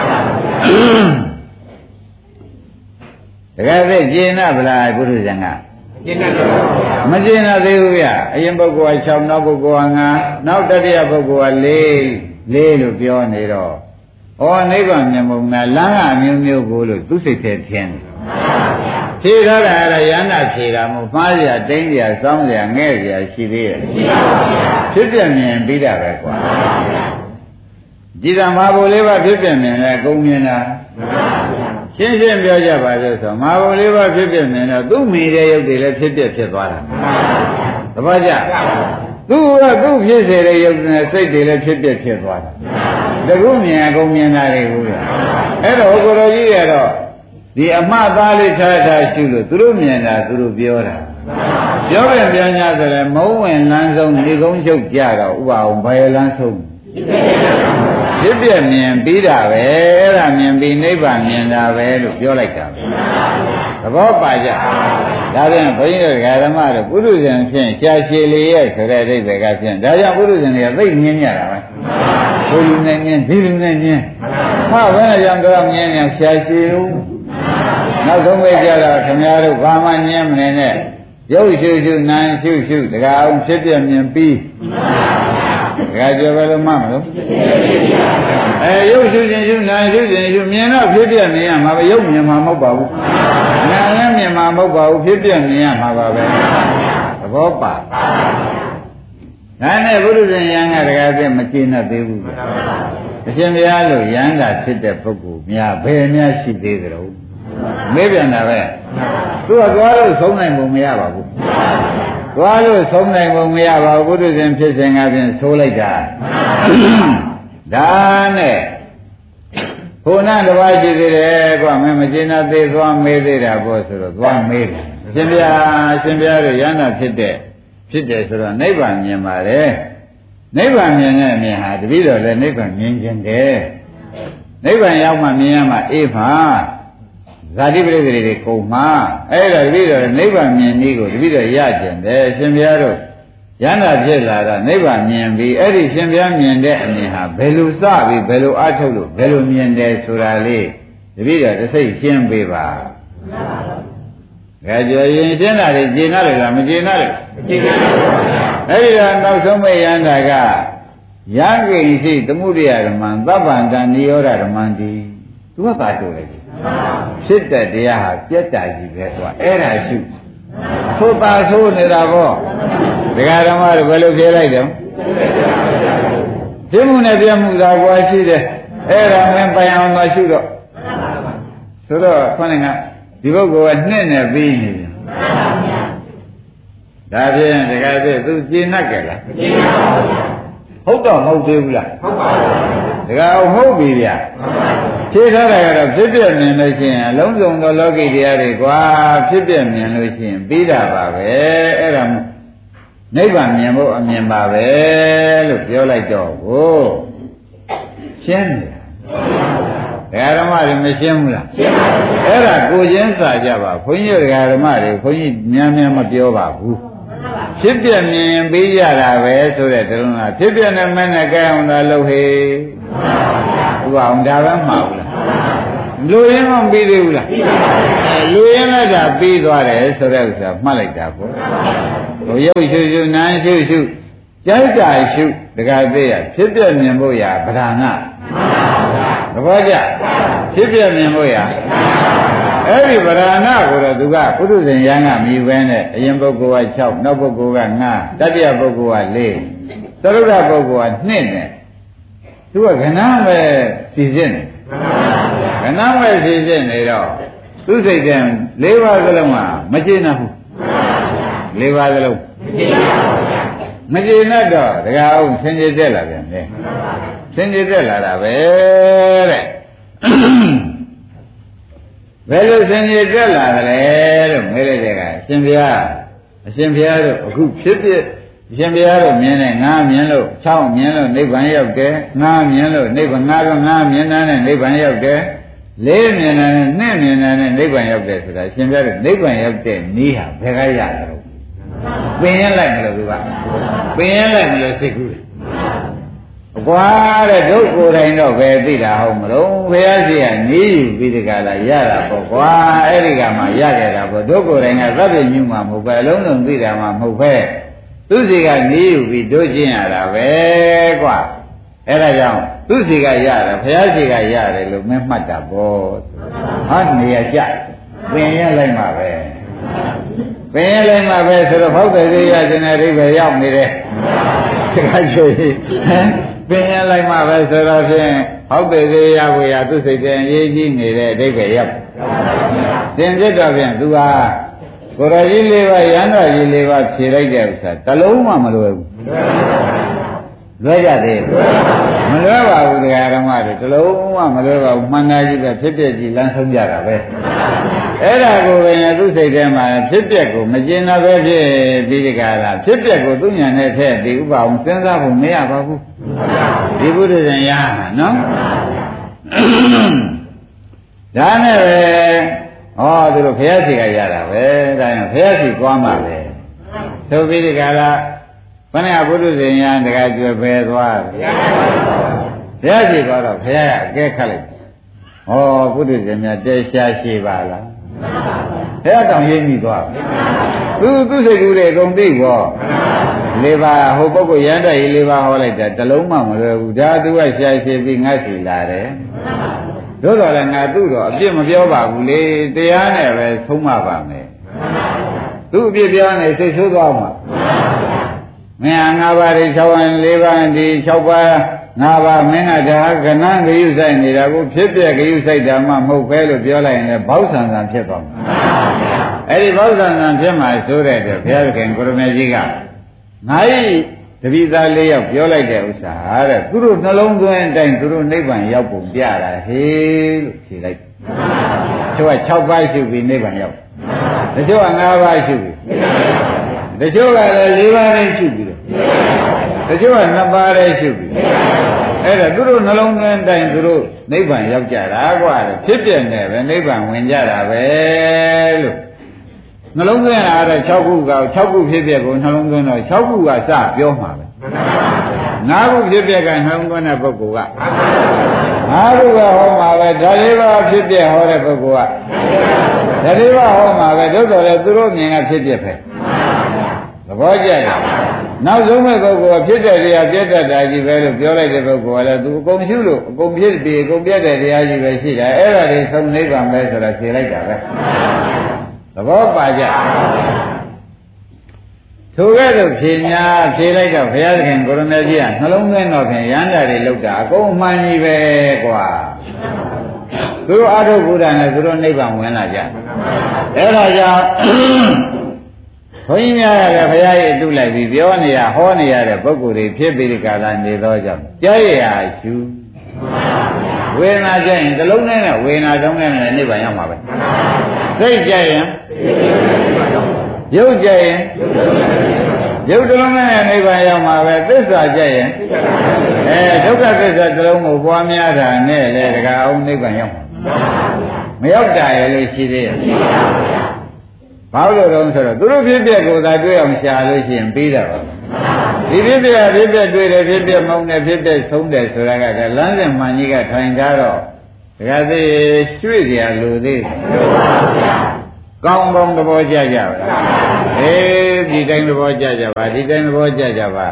ဒကာသိကျင့်နာဗလားဘုရားဇံကကျင့်နာမကျင့်နာသေးဘူးဗျအရင်ပုဂ္ဂိုလ်က၆နောက်ပုဂ္ဂိုလ်ကငါနောက်တတိယပုဂ္ဂိုလ်က၄၄လို့ပြောနေတော့ဩနိဗ္ဗာန်မြတ်မုံနာလမ်းကအမျိုးမျိုးကိုလို့သူစိတ်ထဲထင်တယ်ဖြေထားတာအဲ့ဒါရဟန္တာဖြေတာမဟုတ်မှားရတိမ့်ရစောင်းရငဲ့ရရှိသေးရဲ့ဖြစ်ပြမြင်ပြီးတာပဲကွာကြည်သာမဟာဘုလေးပါဖြစ်ပြမြင်လဲအကုန်မြင်တာရှင်းရှင်းပြောကြပါစို့ဆိုမဟာဘုလေးပါဖြစ်ပြမြင်တော့သူ့မိတဲ့ရုပ်တွေလည်းဖြစ်ပြဖြစ်သွားတာသဘောကျသူကသူ့ဖြစ်စေတဲ့ရုပ်နဲ့စိတ်တွေလည်းဖြစ်ပြဖြစ်သွားတာတခုမြင်အကုန်မြင်တာတွေကိုလေအဲ့တော့ကိုတော်ကြီးကတော့ဒီအမှားသားလေးထားထားရှုလို့သူတို့မြင်တာသူတို့ပြောတာပြောပြန်ပြန်냐ဆိုရင်မုံဝင်လမ်းဆုံးနေကုန်းချုပ်ကြတော့ဥပအောင်ဘယ်လမ်းဆုံးဖြစ်ပြမြင်ပြီးတာပဲအဲ့ဒါမြင်ပြီးနိဗ္ဗာန်မြင်တာပဲလို့ပြောလိုက်တာသဘောပါကြဒါပြန်ဘုန်းကြီးတို့ဓမ္မတို့ပုရုဇဉ်ဖြင့်ရှားရှည်လေးရဲ့ဆိုတဲ့အဓိပ္ပာယ်ကဖြင့်ဒါကြောင့်ပုရုဇဉ်တွေကသိမြင်ကြတာပဲဘုလူနဲ့မြင်ဒီလူနဲ့မြင်ဟာဘယ်နဲ့ကြောင့်တော့မြင်နေရှားရှည်လို့နောက်ဆုံးပဲကြတော့ခင်ဗျားတို့ဘာမှမြင်မနေနဲ့ရုပ်ရှုရှုနာမ်ရှုရှုတကားအောင်ဖြစ်ပြမြင်ပြီးတကားပြောပဲလို့မှမလို့အဲရုပ်ရှုခြင်းရှုနာမ်ရှုခြင်းရှုမြင်တော့ဖြစ်ပြမြင်ရမှာပဲရုပ်မြင်မှာမဟုတ်ပါဘူးနာမ်လည်းမြင်မှာမဟုတ်ပါဘူးဖြစ်ပြမြင်ရမှာပါပဲသဘောပါဒါနဲ့ဘုရုဇဉ်ယံကတကားပြမကျေနပ်သေးဘူးအရှင်ဘုရားလို့ယန္တာဖြစ်တဲ့ပုဂ္ဂိုလ်များဘယ်များရှိသေးကြလို့မေးပြန်တာပဲသူကသွားလို့ဆုံးနိုင်ပုံမရပါဘူးသွားလို့ဆုံးနိုင်ပုံမရပါဘူးဘုဒ္ဓဇင်ဖြစ်စဉ်ကဖြင့်ဆိုးလိုက်တာဒါနဲ့ဘုနာတစ်ပါးရှိသေးတယ်ကွာမင်းမကျေနပ်သေးသွားမေးသေးတာပေါ့ဆိုတော့သွားမေးတယ်အရှင်ဘုရားအရှင်ဘုရားတို့ယန္တာဖြစ်တဲ့ဖြစ်တယ်ဆိုတော့နိဗ္ဗာန်မြင်ပါတယ်နိဗ္ဗာန်မြင်တဲ့အမြင်ဟာတပည့်တော်လည်းနိဗ္ဗာန်မြင်ခြင်းတယ်နိဗ္ဗာန်ရောက်မှမြင်ရမှအေးမှာဇာတိပရိသေတွေကုန်မှာအဲ့ဒါတပည့်တော်နိဗ္ဗာန်မြင်နည်းကိုတပည့်တော်ရကျင်တယ်ရှင်ဘုရားတို့ယန္တာဖြစ်လာတော့နိဗ္ဗာန်မြင်ပြီးအဲ့ဒီရှင်ဘုရားမြင်တဲ့အမြင်ဟာဘယ်လိုစပြီးဘယ်လိုအထုတ်လို့ဘယ်လိုမြင်တယ်ဆိုတာလေးတပည့်တော်တစ်စိတ်ရှင်းပေးပါဒါကြောင့်ရင်ရှင်းတာတွေကျေနပ်တယ်လားမကျေနပ်တယ်ကျေနပ်ပါဘူးအဲ့ဒီတော့နောက်ဆုံးမဲ့ယန္တာကယံကိဉ္စီသမှုရိယဓမ္မံသဗ္ဗန္တနိရောဓဓမ္မံတိသူကပါဆိုလိုက်ဖြစ်တဲ့တရားဟာပြတ်တာကြီးပဲကွာအဲ့ဒါရှုသို့ပါဆိုနေတာပေါ့ဒကာဓမ္မတွေဘယ်လိုဖြေလိုက်တော့ဖြစ်မှုနဲ့ပြမှုသာကွာရှိတယ်အဲ့ဒါမင်းပိုင်အောင်မရှုတော့ဆိုတော့ခေါင်းကဒီပုဂ္ဂိုလ်ကနှစ်နဲ့ပြီးနေတယ်ဒါဖြင့်ဒကာပြည့်သူကျေနပ်ကြလားကျေနပ်ပါဘူးဟုတ်တော့မဟုတ်သေးဘူးလားဟုတ်ပါဘူးဒကာဟုတ်ပြီဗျာဖြေထားတာကတော့ဖြစ်ပြမြင်လို့ရှိရင်အလုံးစုံသောလောကီတရားတွေကွာဖြစ်ပြမြင်လို့ရှိရင်ပြီးတာပါပဲအဲ့ဒါနိဗ္ဗာန်မြင်ဖို့အမြင်ပါပဲလို့ပြောလိုက်တော့ကိုရှင်းတယ်ဒကာဓမ္မတွေမရှင်းဘူးလားရှင်းပါဘူးအဲ့ဒါကိုချင်းစာကြပါဘုန်းကြီးဒကာဓမ္မတွေဘုန်းကြီးများများမပြောပါဘူးဖြစ်ပြမြင်ပြီးရတာပဲဆိုတဲ့တလုံးကဖြစ်ပြနဲ့မနဲ့ကြဲအောင်သာလုပ်ဟေးဥပအောင်ဒါပဲမှားဘူးလားလူရင်းမပြီးသေးဘူးလားလူရင်းလည်းဒါပြီးသွားတယ်ဆိုတဲ့ဥစ္စာမှတ်လိုက်တာပေါ့ဟိုရုပ်ရှုရှုနာမ်ရှုရှုကြိုက်တာရှုတခါသေးရဖြစ်ပြမြင်ဖို့ရဗဒနာသဘောကျဖြစ်ပြမြင်ဖို့ရအဲ့ဒီဗဒနာကိုတော့သူကပုထုဇဉ်ယံကမြည်ပဲနဲ့အရင်ပုဂ္ဂိုလ်က၆နောက်ပုဂ္ဂိုလ်က၅တတိယပုဂ္ဂိုလ်က၄သရုပ်ပုဂ္ဂိုလ်က၂နဲ့သူကကဏ္ဍပဲစီစဉ်နေကဏ္ဍပဲစီစဉ်နေတော့သူစိတ်က၄ပါးစလုံးကမကျေနပ်ဘူး၄ပါးစလုံးမကျေနပ်ပါဘူးမကျေနပ်တော့တကအောင်ဆင်ခြင်တက်လာပြန်တယ်ဆင်ခြင်တက်လာတာပဲတဲ့ဘယ်လိုဆင်ခြင်တက်လာကြလဲလို့မေးလိုက်တဲ့ကအရှင်ဘုရားအရှင်ဘုရားတို့အခုဖြစ်ဖြစ်အရှင်ဘုရားတို့မြင်တယ်ငါမြင်လို့၆မြင်လို့နိဗ္ဗာန်ရောက်တယ်ငါမြင်လို့နိဗ္ဗာန်ငါကငါမြင်တာနဲ့နိဗ္ဗာန်ရောက်တယ်လေးမြင်တာနဲ့နှစ်မြင်တာနဲ့နိဗ္ဗာန်ရောက်တယ်ဆိုတာအရှင်ဘုရားတို့နိဗ္ဗာန်ရောက်တဲ့နည်းဟာဘယ်ကရတာလဲပင်ရင်လိုက်မလို့သူကပင်ရင်လိုက်မလို့စိတ်ကူးတယ်အကွာတဲ့ဒုက္ခကိုယ်တိုင်တော့ပဲသိတာဟုတ်မလို့ဘုရားရှိခိုးနေယူပြီးဒီကလာရတာပေါ့ကွာအဲ့ဒီကမှရခဲ့တာပေါ့ဒုက္ခကိုယ်တိုင်ကသဗ္ဗညုမှာမဟုတ်ပဲအလုံးစုံသိတာမှမဟုတ်ပဲသူစီကနေယူပြီးတို့ကျင်ရတာပဲကွာအဲ့ဒါကြောင့်သူစီကရတာဘုရားရှိခိုးရတယ်လို့မင်းမှတ်တာပေါ့ဟာနေရကြပင်ရင်လိုက်မှာပဲပင်ရင်လိုက်မှာပဲဆိုတော့ဘောက်တဲ့ရခြင်းနဲ့အိဗယ်ရောက်နေတယ်တခါချိုးပင်ရင်လိုက်မှာပဲဆိုတော့ဖြင့်ဟောက်တဲ့သေးရကိုရသူစိတ်တဲ့အရေးကြီးနေတဲ့အဓိပ္ပာယ်ရောက်သင်ဖြစ်တော့ဖြင့်သူဟာကိုရကြီးလေးပါးရဟန္တာကြီးလေးပါးဖြေလိုက်တဲ့ဥစ္စာတလုံးမှမလွယ်ဘူးလွဲကြသေးမလွဲပါဘူးတရားဓမ္မတွေတလုံးမှမလွဲပါဘူးမှန်သားကြီးပဲဖြစ်ဖြစ်ကြီးလမ်းဆုံးကြတာပဲအဲ့ဒါကိုပဲသူစိတ်ထဲမှာဖြစ်ပျက်ကိုမကျင်တာပဲဖြစ်ပြီးဒီကလာဖြစ်ပျက်ကိုသူ့ညာနဲ့ထည့်ဒီဥပအောင်စဉ်းစားဖို့မရပါဘူးဒီဘုရားရှင်ရဟန်းနော်ဒါနဲ့ပဲဟောသူတို့ဘုရားရှိခိုးရတာပဲဒါရင်ဘုရားရှိသွားမှာပဲသို့ပြီးဒီကလာဘယ်နဲ့ဘုရားရှင်ရဟန်းတကကျွယ်ပဲသွားဘုရားရှိသွားတော့ဘုရားကအကဲခတ်လိုက်ဟောဘုရားရှင်များတဲရှားရှိပါလားဘုရားတောင်ရင်းမိသွားသူသူစိတ်ကူးတွေအကုန်သိကောလေးပါဟိုပုဂ္ဂိုလ်ရဟန္တာကြီးလေးပါဟောလိုက်တာတလုံးမှမလွယ်ဘူးဒါသူကရှားရှိပြီးငါရှိလာတယ်တို့တော့လည်းငါသူ့တော့အပြစ်မပြောပါဘူးလေတရားနဲ့ပဲဆုံးမပါမယ်သူ့အပြစ်ပြောနေစိတ်ဆိုးသွားမှာမင်းငါးပါးဒီ၆ပါး၄ပါးဒီ၆ပါးငါးပါးမင်းကဒါကဏ္ဍဂယုဆိုင်နေတာကိုဖြစ်ပြဂယုဆိုင်တာမှမဟုတ်ပဲလို့ပြောလိုက်ရင်လည်းဘောက်ဆံဆံဖြစ်သွားမှာအဲ့ဒီဘောက်ဆံဆံဖြစ်မှာဆိုတဲ့အတွက်ဘုရားသခင်ကိုရမေကြီးကငါ့တပိသားလေးယောက်ပြောလိုက်တဲ့ဥစ္စာတဲ့သူတို့နှလုံးသွင်းအတိုင်းသူတို့နိဗ္ဗာန်ရောက်ပုံပြတာဟေးလို့ဖြေလိုက်သူက၆ပါးရှိပြီးနိဗ္ဗာန်ရောက်တချို့က၅ပါးရှိပြီးတချို့ကလည်း၄ပါးနဲ့ရှိပြီးတော့တချို့ကနှစ်ပါးနဲ့ရှိပြီးအဲ့ဒါသူတို့နှလုံးသွင်းတိုင်းသူတို့နိဗ္ဗာန်ရောက်ကြတာကွာဖြစ်ပြနေပဲနိဗ္ဗာန်ဝင်ကြတာပဲလို့နှလုံးသွင်းတာတော့၆ခုက၆ခုဖြစ်ပြကိုနှလုံးသွင်းတော့၆ခုကစပြောမှာပဲ၅ခုဖြစ်ပြကနှလုံးသွင်းတဲ့ပုဂ္ဂိုလ်က၅ခုကဟောမှာပဲဒါလေးပါဖြစ်ပြဟောတဲ့ပုဂ္ဂိုလ်ကဒါလေးပါဟောမှာပဲသို့တော်လည်းသူတို့မြင်ကဖြစ်ပြပဲသဘောကျတယ်နောက်ဆုံးမဲ့ပုဂ္ဂိုလ်ကဖြစ်တဲ့တရားပြတ်တတ်တာကြီးပဲလို့ပြောလိုက်တဲ့ပုဂ္ဂိုလ်ကလည်းသူအကုန်ရှုလို့အကုန်ဖြစ်ပြီးအကုန်ပြတ်တဲ့တရားကြီးပဲရှိတာအဲ့ဒါတွေဆုံးနိဗ္ဗာန်ပဲဆိုတာဖြေလိုက်တာပဲသဘောပါကြထိုကဲ့သို့ဖြေညာဖြေလိုက်တော့ဘုရားသခင်ကိုရမေကြီးကနှလုံးသွင်းတော့ဖြင့်ရဟန္တာတွေလောက်တာအကုန်မှန်ကြီးပဲကွာသူတို့အာထုဘုရားနဲ့သူတို့နိဗ္ဗာန်ဝင်လာကြအဲ့ဒါကြောင့်ဘုန်းကြီးများကလည်းဘုရားရဲ့အတုလိုက်ပြီးပြောနေရဟောနေရတဲ့ပုဂ္ဂိုလ်တွေဖြစ်ပြီးဒီကာလနေသောကြောင့်ကြားရရာရှုဝေဒနာကြရင်တလုံးနဲ့ဝေဒနာသုံးနဲ့နိဗ္ဗာန်ရောက်မှာပဲစိတ်ကြရင်ရုပ်ကြရင်ရုပ်တလုံးနဲ့နိဗ္ဗာန်ရောက်မှာပဲသစ္စာကြရင်အဲဒုက္ခသစ္စာတလုံးကိုပွားများတာနဲ့လေတကအောင်နိဗ္ဗာန်ရောက်မှာမရောက်တာရလို့ရှိသေးရဲ့ဘာလို့လဲဆိုတော့သူတို့ဖြစ်ပြကိုသာတွေ့အောင်ရှာလို့ရှိရင်ပြီးတာပါဒီဖြစ်ပြဖြစ်ပြတွေ့တယ်ဖြစ်ပြမောင်းတယ်ဖြစ်ပြဆုံးတယ်ဆိုတာကလမ်းစဉ်မှန်ကြီးကထိုင်ကြတော့တခါသေးရွှေ့ကြလို့သေးတယ်ကောင်းကောင်းသဘောကျကြပါလားအေးဒီတိုင်းသဘောကျကြပါဒီတိုင်းသဘောကျကြပါ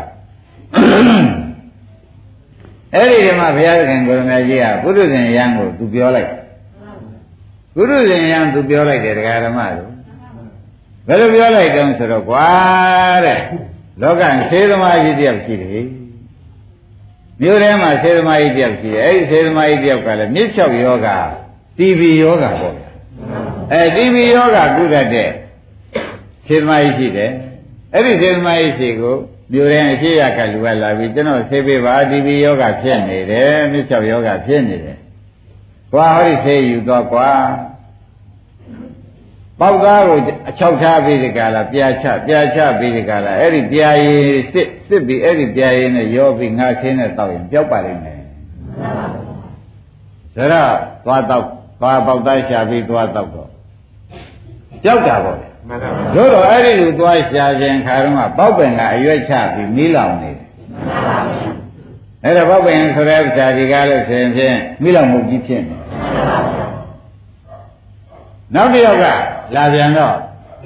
အဲ့ဒီတည်းမှာဘုရားသခင်ကိုရမေကြီးကပုရုဇဉ်ယံကိုသူပြောလိုက်ပုရုဇဉ်ယံသူပြောလိုက်တယ်တရားဓမ္မတို့ဘယ်လိုပြောလိုက်တုံးဆိုတော့ကွာတဲ့လောကဆေးသမားကြီးတယောက်ရှိတယ်မြို့ထဲမှာဆေးသမားကြီးတယောက်ရှိတယ်အဲ့ဒီဆေးသမားကြီးတယောက်ကလည်းမြစ်ချောက်ယောဂတီဘီယောဂပေါ့အဲတီဘီယောဂကုတတ်တဲ့ဆေးသမားကြီးရှိတယ်အဲ့ဒီဆေးသမားကြီးရှိကိုမြို့ရင်အရှိရကလူကလာပြီးကျွန်တော်ဆေးပေးပါဒီဘီယောဂဖြစ်နေတယ်မြစ်ချောက်ယောဂဖြစ်နေတယ်။ကွာဟောဒီဆေးယူတော့ကွာပေါက်သားကိုအချောက်ထားပြီးဒီကလာပြာချပြာချပြီးဒီကလာအဲ့ဒီပြာရည်စစ်စစ်ပြီးအဲ့ဒီပြာရည်နဲ့ရောပြီးငါချင်းနဲ့တောက်ရင်ပျောက်ပါလိမ့်မယ်။ဒါတော့သွားတော့သွားပေါက်သားရှာပြီးသွားတော့တော့ပျောက်တာပေါ့မှန်ပါဘူးတို့တော့အဲ့ဒီလိုသွားရှာခြင်းခါတော့ပေါက်ပင်ကအရွက်ချပြီးမီးလောင်နေတယ်မှန်ပါဘူးအဲ့ဒါပေါက်ပင်ဆိုတဲ့ဥစ္စာဒီကားလို့ဆိုရင်ဖြင့်မီးလောင်မှုကြီးဖြစ်နေမှန်ပါဘူးနောက်တစ်ယောက်ကလာပြန်တော့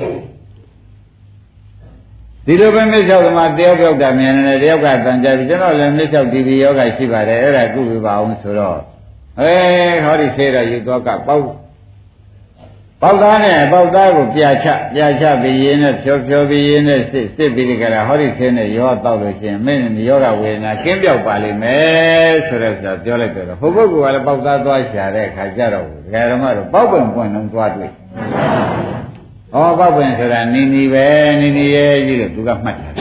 ဒီလိုပဲမြစ်ချောက်သမားတယောက်ပြောက်တာမြင်နေတယ်တယောက်ကတန်ကြပြီကျွန်တော်လည်းမြစ်ချောက်ဒီဘီယောဂရှိပါတယ်အဲ့ဒါကုပြပါအောင်ဆိုတော့အဲဟောဒီဆေးတော့ယူတော့ကပေါက်ပေါက်သားနဲ့ပေါက်သားကိုပြာချပြာချပြီးရင်းနဲ့ဖြောဖြောပြီးရင်းနဲ့စစ်စစ်ပြီးဒီကရာဟောဒီဆေးနဲ့ရောတောက်လို့ရှိရင်မင်းယောဂဝေဒနာကင်းပြောက်ပါလိမ့်မယ်ဆိုတော့ဆိုပြောလိုက်တော့ဟိုပုဂ္ဂိုလ်ကလည်းပေါက်သားသွားရှာတဲ့အခါကျတော့ဒကာဓမ္မတို့ပေါက်ပင်ပွင့်လုံးသွားတွေ့ဟောပေါက်ပင်ဆိုတာနီနီပဲနီနီရဲ့ကြီးလို့သူကမှတ်တယ်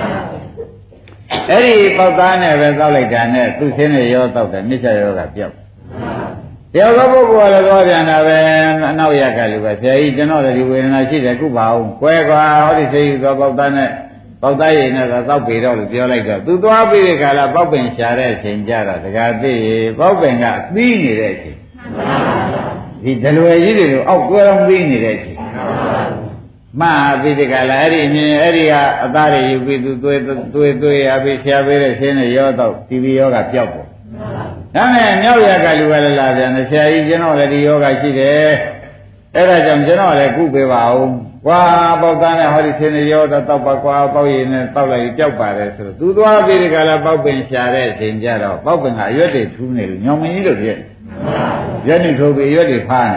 အဲ့ဒီပေါက်သားနဲ့ပဲတောက်လိုက်တာနဲ့သူ့ဆေးနဲ့ရောတောက်တယ်မြစ်ချယောဂပြောက်ယောဂပုဂ္ဂိုလ်ကလည်းသွားပြန်တာပဲအနောက်ရကလူပဲဆရာကြီးကျွန်တော်လည်းဒီဝေဒနာရှိတယ်ကုပါအောင်ကွဲကွာဟောဒီဆေးယူသွားပေါက်သားနဲ့ပေါက်သားရည်နဲ့သာတောက်ပေတော့လို့ပြောလိုက်တော့သူသွားပြီးတဲ့ခါလာပေါက်ပင်ရှာတဲ့အချိန်ကြတော့တခါသိပေါက်ပင်ကအသီးနေတဲ့အချိန်ဒီဒလွယ်ကြီးတွေအောက်ကွဲအောင်သီးနေတဲ့အချိန်မှန်ပြီးတဲ့ခါလာအဲ့ဒီအမြင်အဲ့ဒီကအသားတွေယူပြီးသူသွေးသွေးသွေးရပြီးဆရာပေးတဲ့ဆေးနဲ့ရောတော့တီဗီယောဂပြောက်ပေါ့ဒါနဲ့မြောက်ရကလူကလည်းလာပြန်တယ်ဆရာကြီးကျွန်တော်လည်းဒီယောဂရှိတယ်အဲ့ဒါကြောင့်ကျွန်တော်လည်းကုပေးပါဦးကွာပေါက်သားနဲ့ဟောဒီဆင်းနေရောတော့တောက်ပါကွာပေါက်ရည်နဲ့တောက်လိုက်ကြောက်ပါတယ်ဆိုတော့သူသွားပြီးဒီကလာပေါက်ပင်ရှာတဲ့အချိန်ကျတော့ပေါက်ပင်ကအရွက်တွေထူးနေလို့ညောင်မင်းကြီးတို့ပြည့်ရွက်နေထိုးပြီးရွက်တွေဖားနေ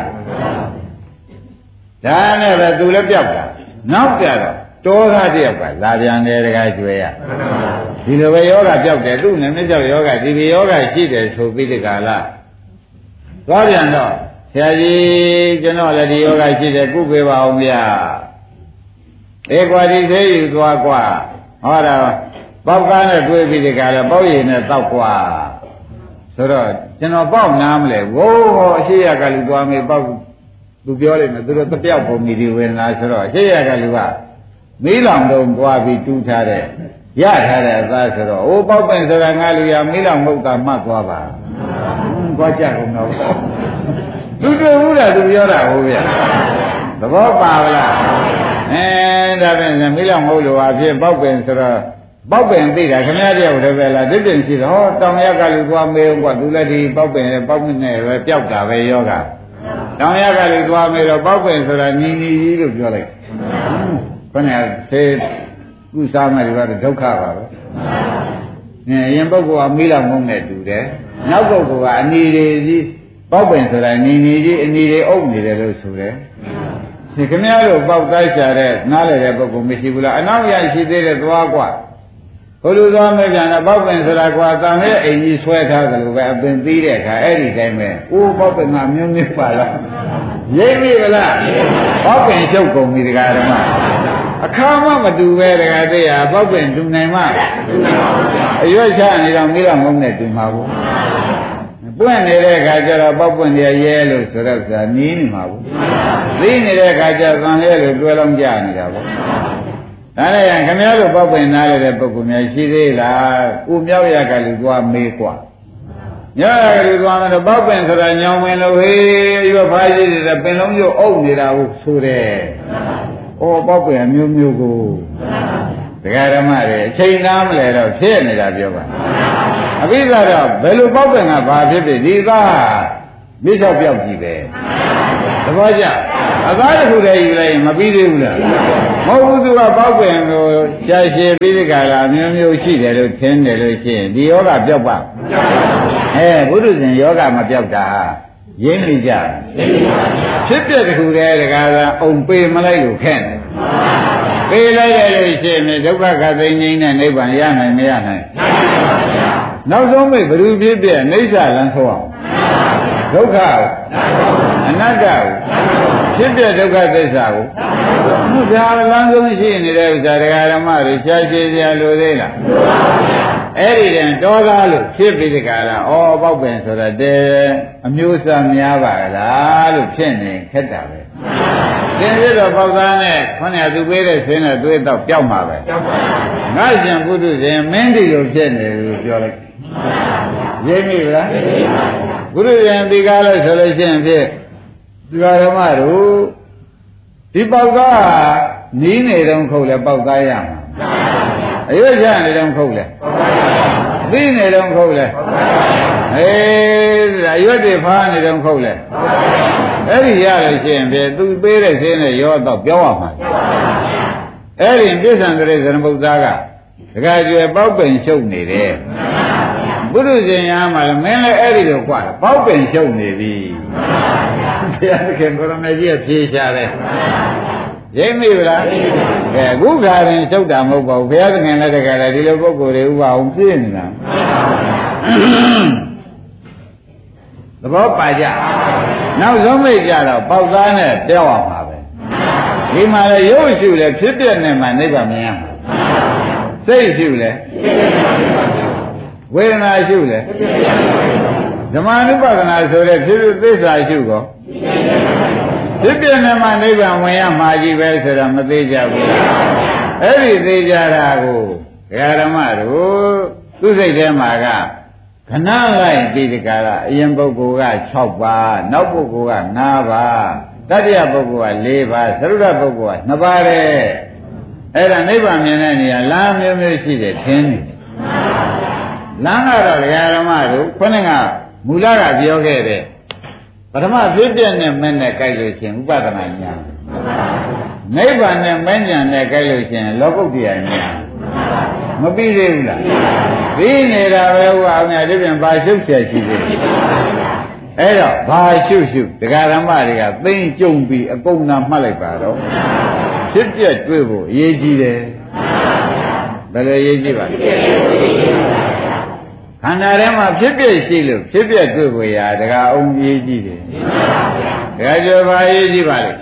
ဒါနဲ့ပဲသူလည်းပြောက်တာနောက်ကြတော့တောသားတယောက်ကလာပြန်တယ်တခါကျွဲရဒီလိုပဲယောဂပြောက်တယ်သူ့နဲ့မြစ်ကြောက်ယောဂဒီဒီယောဂရှိတယ်ဆိုပြီးဒီကလာသွားပြန်တော့ဆရာကြီးကျွန်တော်လည်းဒီယောဂရှိတယ်ကုပေးပါအောင်ဗျာအေကွာဒီသေးယူသွားကွာဟောတာပေါက်ကားနဲ့တွေးပြီးဒီကလာပေါက်ရည်နဲ့တောက်ကွာဆိုတော့ကျွန်တော်ပေါက်နားမလဲဝိုးဟောအရှိရကလူသွားမေးပေါက်သူပြောလိုက်မယ်သူတို့တပြောက်ပုံမီဒီဝေဒနာဆိုတော့အရှိရကလူကမီးလောင်တော့ပွားပြီးတူးထားတဲ့ရထားတဲ့အသားဆိုတော့အိုးပေါက်ပင်ဆိုတာငါလူရမီးလောင်မဟုတ်တာမှတ်သွားပါဟွန်းကြွားကြကုန်တော့သူတို့ဘူးလားသူပြောတာဟုတ်ဗျာသဘောပါဗလားအဲဒါဖြင့်မီးလောင်မဟုတ်လို့အဖြစ်ပေါက်ပင်ဆိုတော့ပေါက်ပင်သိတာခင်ဗျားတယောက်တည်းပဲလားဒိဋ္ဌိရှိတော့ဟောတောင်ရကလူသွားမေးဦးကွာသူလည်းဒီပေါက်ပင်ပေါက်ပင်နဲ့ပဲပျောက်တာပဲယောဂတောင်ရကလူသွားမေးတော့ပေါက်ပင်ဆိုတာညီညီကြီးလို့ပြောလိုက်ခဏသေကုစားမယ်ကတော့ဒုက္ခပါပဲ။အဲရင်ပုဂ္ဂိုလ်ကမီးလောင်မုန်းနဲ့တူတယ်။နောက်ပုဂ္ဂိုလ်ကအနီတွေကြီးပေါက်ပင်ဆိုတာနီနီကြီးအနီတွေအုပ်နေတယ်လို့ဆိုတယ်။ဒီခင်ဗျားတို့ပေါက်တိုက်ရှာတဲ့နားလေတဲ့ပုဂ္ဂိုလ်မရှိဘူးလား။အနောက်ရရှိသေးတဲ့သွားกว่า။ဘုလိုသွားမယ်ပြန်တော့ပေါက်ပင်ဆိုတာကွာတန်ရဲ့အိမ်ကြီးဆွဲထားတယ်လို့ပဲအပင်ပြီးတဲ့အခါအဲ့ဒီတိုင်းပဲ။အိုးပေါက်ပင်ကမျိုးမျိုးပါလား။ရိပ်ပြီဗလား။ပေါက်ပင်ချုပ်ကုန်ပြီဒီကရမအခါမှမတူပဲတကယ်သေးရပေါက်ပင်တူနိုင်မှအရွက်ချနေတော့မိတော့မုန်းနဲ့တူမှာဘူးပွင့်နေတဲ့အခါကျတော့ပေါက်ပွင့်ရရဲလို့ဆိုတော့ဆိုတာနီးနေမှာဘူးသိနေတဲ့အခါကျသံရဲလို့တွဲလုံးကြနေတာပေါ့ဒါနဲ့ခင်ဗျားတို့ပေါက်ပွင့်နားရတဲ့ပုဂ္ဂိုလ်များရှိသေးလားကိုမြောက်ရကလူသွားမေးกว่าညရကလူသွားမယ်တော့ပေါက်ပွင့်ဆိုတာညောင်ဝင်လို့ဟေးရွက်ဖားကြီးတွေပင်လုံးရုပ်အုပ်နေတာကိုဆိုတယ်ဩပေါက်ပင်အမျိုးမျိုးကိုဒကာဓမ္မတွေအချိန်သားမလဲတော့ဖြစ်နေတာပြောပါအဘိဓါတော့ဘယ်လိုပေါက်ပင်ကဘာဖြစ်ဖြစ်ဒီသားမြစ်ချောက်ပြောက်ကြည့်ပဲသဘောကျအသားတစ်ခုတည်းယူလိုက်မပြီးသေးဘူးလားမဟုတ်ဘူးသူကပေါက်ပင်ကိုရှာရှည်ပြီးဒီကလာအမျိုးမျိုးရှိတယ်လို့ထင်တယ်လို့ရှိရင်ဒီယောဂပြောက်ပါအဲဘုရုဇဉ်ယောဂမပြောက်တာရင်းမိကြဖြစ်ပြတခုတည်းတကားသာအုံပေးမလိုက်လို့ခဲ့တယ်ပေးလိုက်ရလို့ရှိရင်ဒုက္ခခသိငြိမ်းတဲ့နိဗ္ဗာန်ရနိုင်မရနိုင်နောက်ဆုံးမိဘ ᱹ ဖြစ်ပြအိဋ္ဌလန်းဆိုအောင်ဘဒုက္ခအနတ္တဖြစ်ပြဒုက္ခသစ္စာကိုဘုရားလမ်းဆုံးရှိနေတဲ့ဥစ္စာတရားဓမ္မတွေရှားရှည်စရာလိုသေးလားအဲ့ဒီတည်းတောသားလို့ဖြစ်ပြီးတကလားဩပေါက်ပင်ဆိုတော့တဲ့အမျိုးအစားများပါလားလို့ဖြစ်နေခက်တာပဲသင်ပြတော့ပေါက်သားနဲ့ခေါင်းရသူပေးတဲ့ဆင်းနဲ့သွေးတော့ပျောက်မှာပဲငါရှင်ပုထုဇဉ်မင်းဒီလိုဖြစ်နေလို့ပြောလိုက်ရင်းမိလားပုထုဇဉ်ဒီကားလို့ဆိုလို့ရှိရင်ဖြစ်ဒီဃာရမတို့ဒီပေါက်သားနီးနေတော့ခုတ်လဲပေါက်သားရမှာအရွတ်ချနေတော့ခုတ်လဲသိနေတော့ခုတ်လဲအေးအရွတ်တွေဖားနေတော့ခုတ်လဲအဲ့ဒီရလို့ရှိရင်ဖြင့်သူပေးတဲ့ဆေးနဲ့ရောတော့ပြောရမှာအဲ့ဒီပြစ္ဆံတရေဇနဗုဒ္ဓကတခါကျွယ်ပေါက်ပင်ရှုပ်နေတယ်ပုရုဇဉ်ရမှာလည်းမင်းလည်းအဲ့ဒီတော့กว่าပေါက်ပင်ရှုပ်နေပြီဘုရားသခင်ကိုရမေကြီးကဖြေချတယ်ရိပ်မိဗလားကဲအခုခါရင်ရှုပ်တာမဟုတ်ပါဘူးဘုရားသခင်လည်းတကယ်လည်းဒီလိုပုဂ္ဂိုလ်တွေဥပအောင်ပြည့်နေတာသဘောပါကြနောက်ဆုံးမိတ်ကြတော့ပေါက်သားနဲ့ပြောက်အောင်ပါပဲဒီမှာလည်းရုပ်ရှုလဲဖြစ်ပြနေမှနိဗ္ဗာန်မြင်ရမှာစိတ်ရှုလဲဝေဒနာရှုလဲဓမ္မ ानु ပါဒနာဆိုတဲ့ဖြစ်ဖြစ်သစ္စာရှုကောဖြစ်ပြနေမှနိဗ္ဗာန်ဝင်ရမှာကြီးပဲဆိုတော့မသေးကြဘူးအဲ့ဒီသေးကြတာကိုဓမ္မတို့သူစိတ်ထဲမှာကခဏလိုက်ပြီးဒီကရာအရင်ပုဂ္ဂိုလ်က၆ပါးနောက်ပုဂ္ဂိုလ်က၅ပါးတတိယပုဂ္ဂိုလ်က၄ပါးသရုဒ္ဓပုဂ္ဂိုလ်က၂ပါးတဲ့အဲ့ဒါနိဗ္ဗာန်မြင်တဲ့နေရာလမ်းမျိုးမျိုးရှိတယ်ထင်းနေတယ်လမ်းကတော့ဓမ္မတို့ခုနကမူလကပြောခဲ့တဲ့ပထမဖြစ်ပြနဲ့မင်းနဲ့ကြိုက်လို့ရှင်ဥပဒနာညာနိဗ္ဗာန်နဲ့မဉ္ဇဉ်နဲ့ကြိုက်လို့ရှင်လောကုတ္တရာညာမပြီးသေးဘူးလားပြီးနေတာပဲဟိုအောင်များဒီပြင်ဘာရှုပ်ဆက်ရှိသေးအဲ့တော့ဘာရှုပ်ရှုပ်ဒကာဓမ္မတွေကသိမ့်ကြုံပြီးအကုန်သာမှတ်လိုက်ပါတော့ဖြစ်ပြတွေ့ဖို့အရေးကြီးတယ်ဘယ်လိုအရေးကြီးပါလဲခန္ဓာထဲမှာဖြစ်ပြရှိလို့ဖြစ်ပြတွေ့ဖို့ရာဒကာအောင်အရေးကြီးတယ်ဒကာကျော်ဘာအရေးကြီးပါလဲ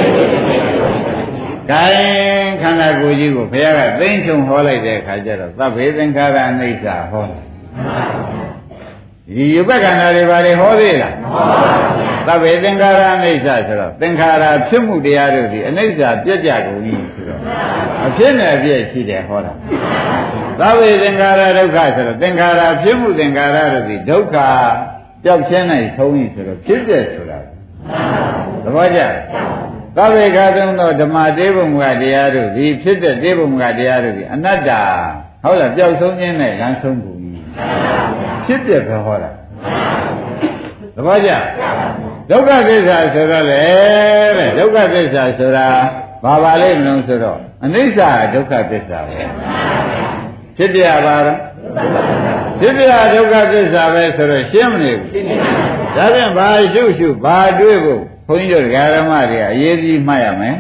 ကိုင်းခန္ဓာကိုယ်ကြီးကိုဘုရားကသိမ့်ချုံဟောလိုက်တဲ့အခါကျတော့သဗ္ဗေသင်္ခါရအနိစ္စဟောတယ်ဒီယုပ္ပခန္ဓာတွေဘာတွေဟောသေးလားသဗ္ဗေသင်္ခါရအနိစ္စဆိုတော့သင်္ခါရဖြစ်မှုတရားတို့ဒီအနိစ္စပြည့်ကြကုန်ပြီဆိုတော့အဖြစ်နဲ့အပြည့်ရှိတယ်ဟောတာသဗ္ဗေသင်္ခါရဒုက္ခဆိုတော့သင်္ခါရဖြစ်မှုသင်္ခါရတို့ဒီဒုက္ခပျောက်ခြင်းနိုင်ဆုံးပြီဆိုတော့ဖြစ်တဲ့ဆိုတာသဘောကျသဗ္ဗေခါသုံးသောဓမ္မတေဘုံကတရားတို့ဒီဖြစ်တဲ့တေဘုံကတရားတို့ဒီအနတ္တဟုတ်လားပျောက်ဆုံးခြင်းနဲ့လမ်းဆုံးကုန်ပြီဖြစ်တဲ့ပဲဟောတာသဘောကျဒုက္ခသစ္စာဆိုတော့လေတဲ့ဒုက္ခသစ္စာဆိုတာဘာပါလိမ့်မလို့ဆိုတော့အနိစ္စဒုက္ခသစ္စာပဲဖြစ်ပြပါတော့ဖြစ်ပြဒုက္ခသစ္စာပဲဆိုတော့ရှင်းမနေဘူးဒါဖြင့်ဘာရှုရှုဘာတွေးဖို့ဘုန်းကြီးတို့ဓမ္မတွေကအရေးကြီးမှတ်ရမယ်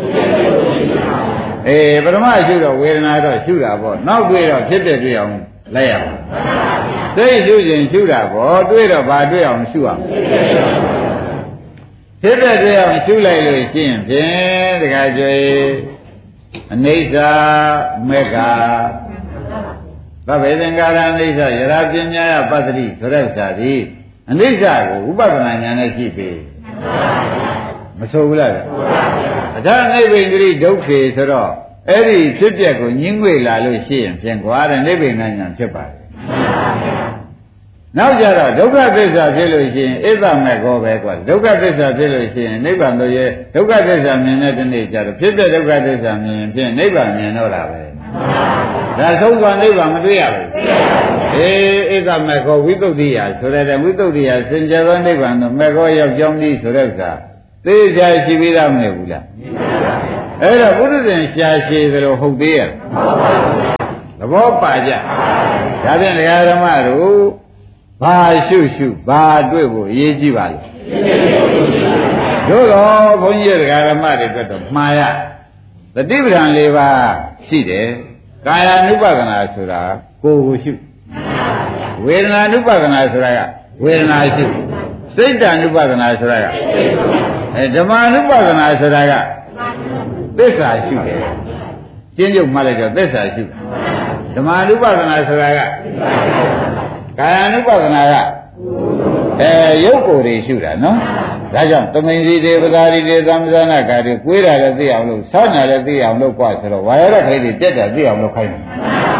အေးပထမရှုတော့ဝေဒနာတော့ရှုတာပေါ့နောက်တွေးတော့ဖြစ်တဲ့တွေ့အောင်လိုက်ရအောင်သိရှုခြင်းရှုတာပေါ့တွေးတော့ဘာတွေ့အောင်ရှုအောင်ဖြစ်တဲ့တွေ့အောင်ရှုလိုက်လို့ရှိရင်ဖြင့်တခါကျွေအနိစ္စမေဃသဗ္ဗေသင်္ခါရအနိစ္စယရာပညာယပတ္တိဆိုတဲ့ဥစ္စာဒီအနိစ္စကိုဥပဒနာဉာဏ်နဲ့ကြည့်ပြီမဆိုဘူးလားအထာနိဗ္ဗိန္ဒိဒုက္ခေဆိုတော့အဲ့ဒီဖြစ်ပျက်ကိုညှင်းငွေလာလို့ရှိရင်ဖြင့်ကွာတဲ့နိဗ္ဗိန္ဒဉာဏ်ဖြစ်ပါတယ်နောက်ကြတော့ဒုက္ခသစ္စာဖြစ်လို့ရှိရင်ဣဒ္ဓမေကောပဲကွာဒုက္ခသစ္စာဖြစ်လို့ရှိရင်နိဗ္ဗာန်တို့ရဲ့ဒုက္ခသစ္စာမြင်တဲ့ဒီနေ့ကြတော့ဖြစ်ပျက်ဒုက္ခသစ္စာမြင်ရင်ဖြင့်နိဗ္ဗာန်မြင်တော့တာပဲဒါဆုံးသွားနိဗ္ဗာန်မတွေ့ရဘူးအေးဣဒ္ဓမေကောဝိသုဒ္ဓိယဆိုတဲ့ဝိသုဒ္ဓိယစင်ကြယ်သောနိဗ္ဗာန်တို့မေကောရောက်ကြောင်းသည်ဆိုတဲ့ဥစ္စာသိကြရှိပြီးသားမဟုတ်ဘူးလားအဲ့တော့ဘုရားရှင်ရှားရှည်သလိုဟုတ်သေးရဲ့သဘောပါကြဒါဖြင့်ဓမ္မတို့ဘာရှုရှုဘာတွေ့ဖို့အရေးကြီးပါလဲတို့တော့ဘုန်းကြီးဓမ္မတွေအတွက်တော့မှားရသတိပဋ္ဌာန်၄ပါးရှိတယ်ကာယ ानु ပါဒနာဆိုတာကိုယ်ကိုရှုဝေဒနာ ानु ပါဒနာဆိုတာကဝေဒနာရှုစိတ်တ ानु ပဒနာဆိုတာကအဲဓမ္မ ानु ပဒနာဆိုတာကသစ္စာရှိတယ်ကျင်းကျုပ်မှတ်လိုက်တော့သစ္စာရှိတယ်ဓမ္မ ानु ပဒနာဆိုတာကကာယ ानु ပဒနာကအဲရုပ်ကိုယ်တွေရှုတာနော်ဒါကြောင့်သမိန်စီတွေပဒါရီတွေသံသနာကာတွေကိုယ်တာလည်းသိအောင်လို့ဆောင်းတာလည်းသိအောင်လို့กว่าဆိုတော့ဝါရဒခိတွေတက်တာသိအောင်လို့ခိုင်းတယ်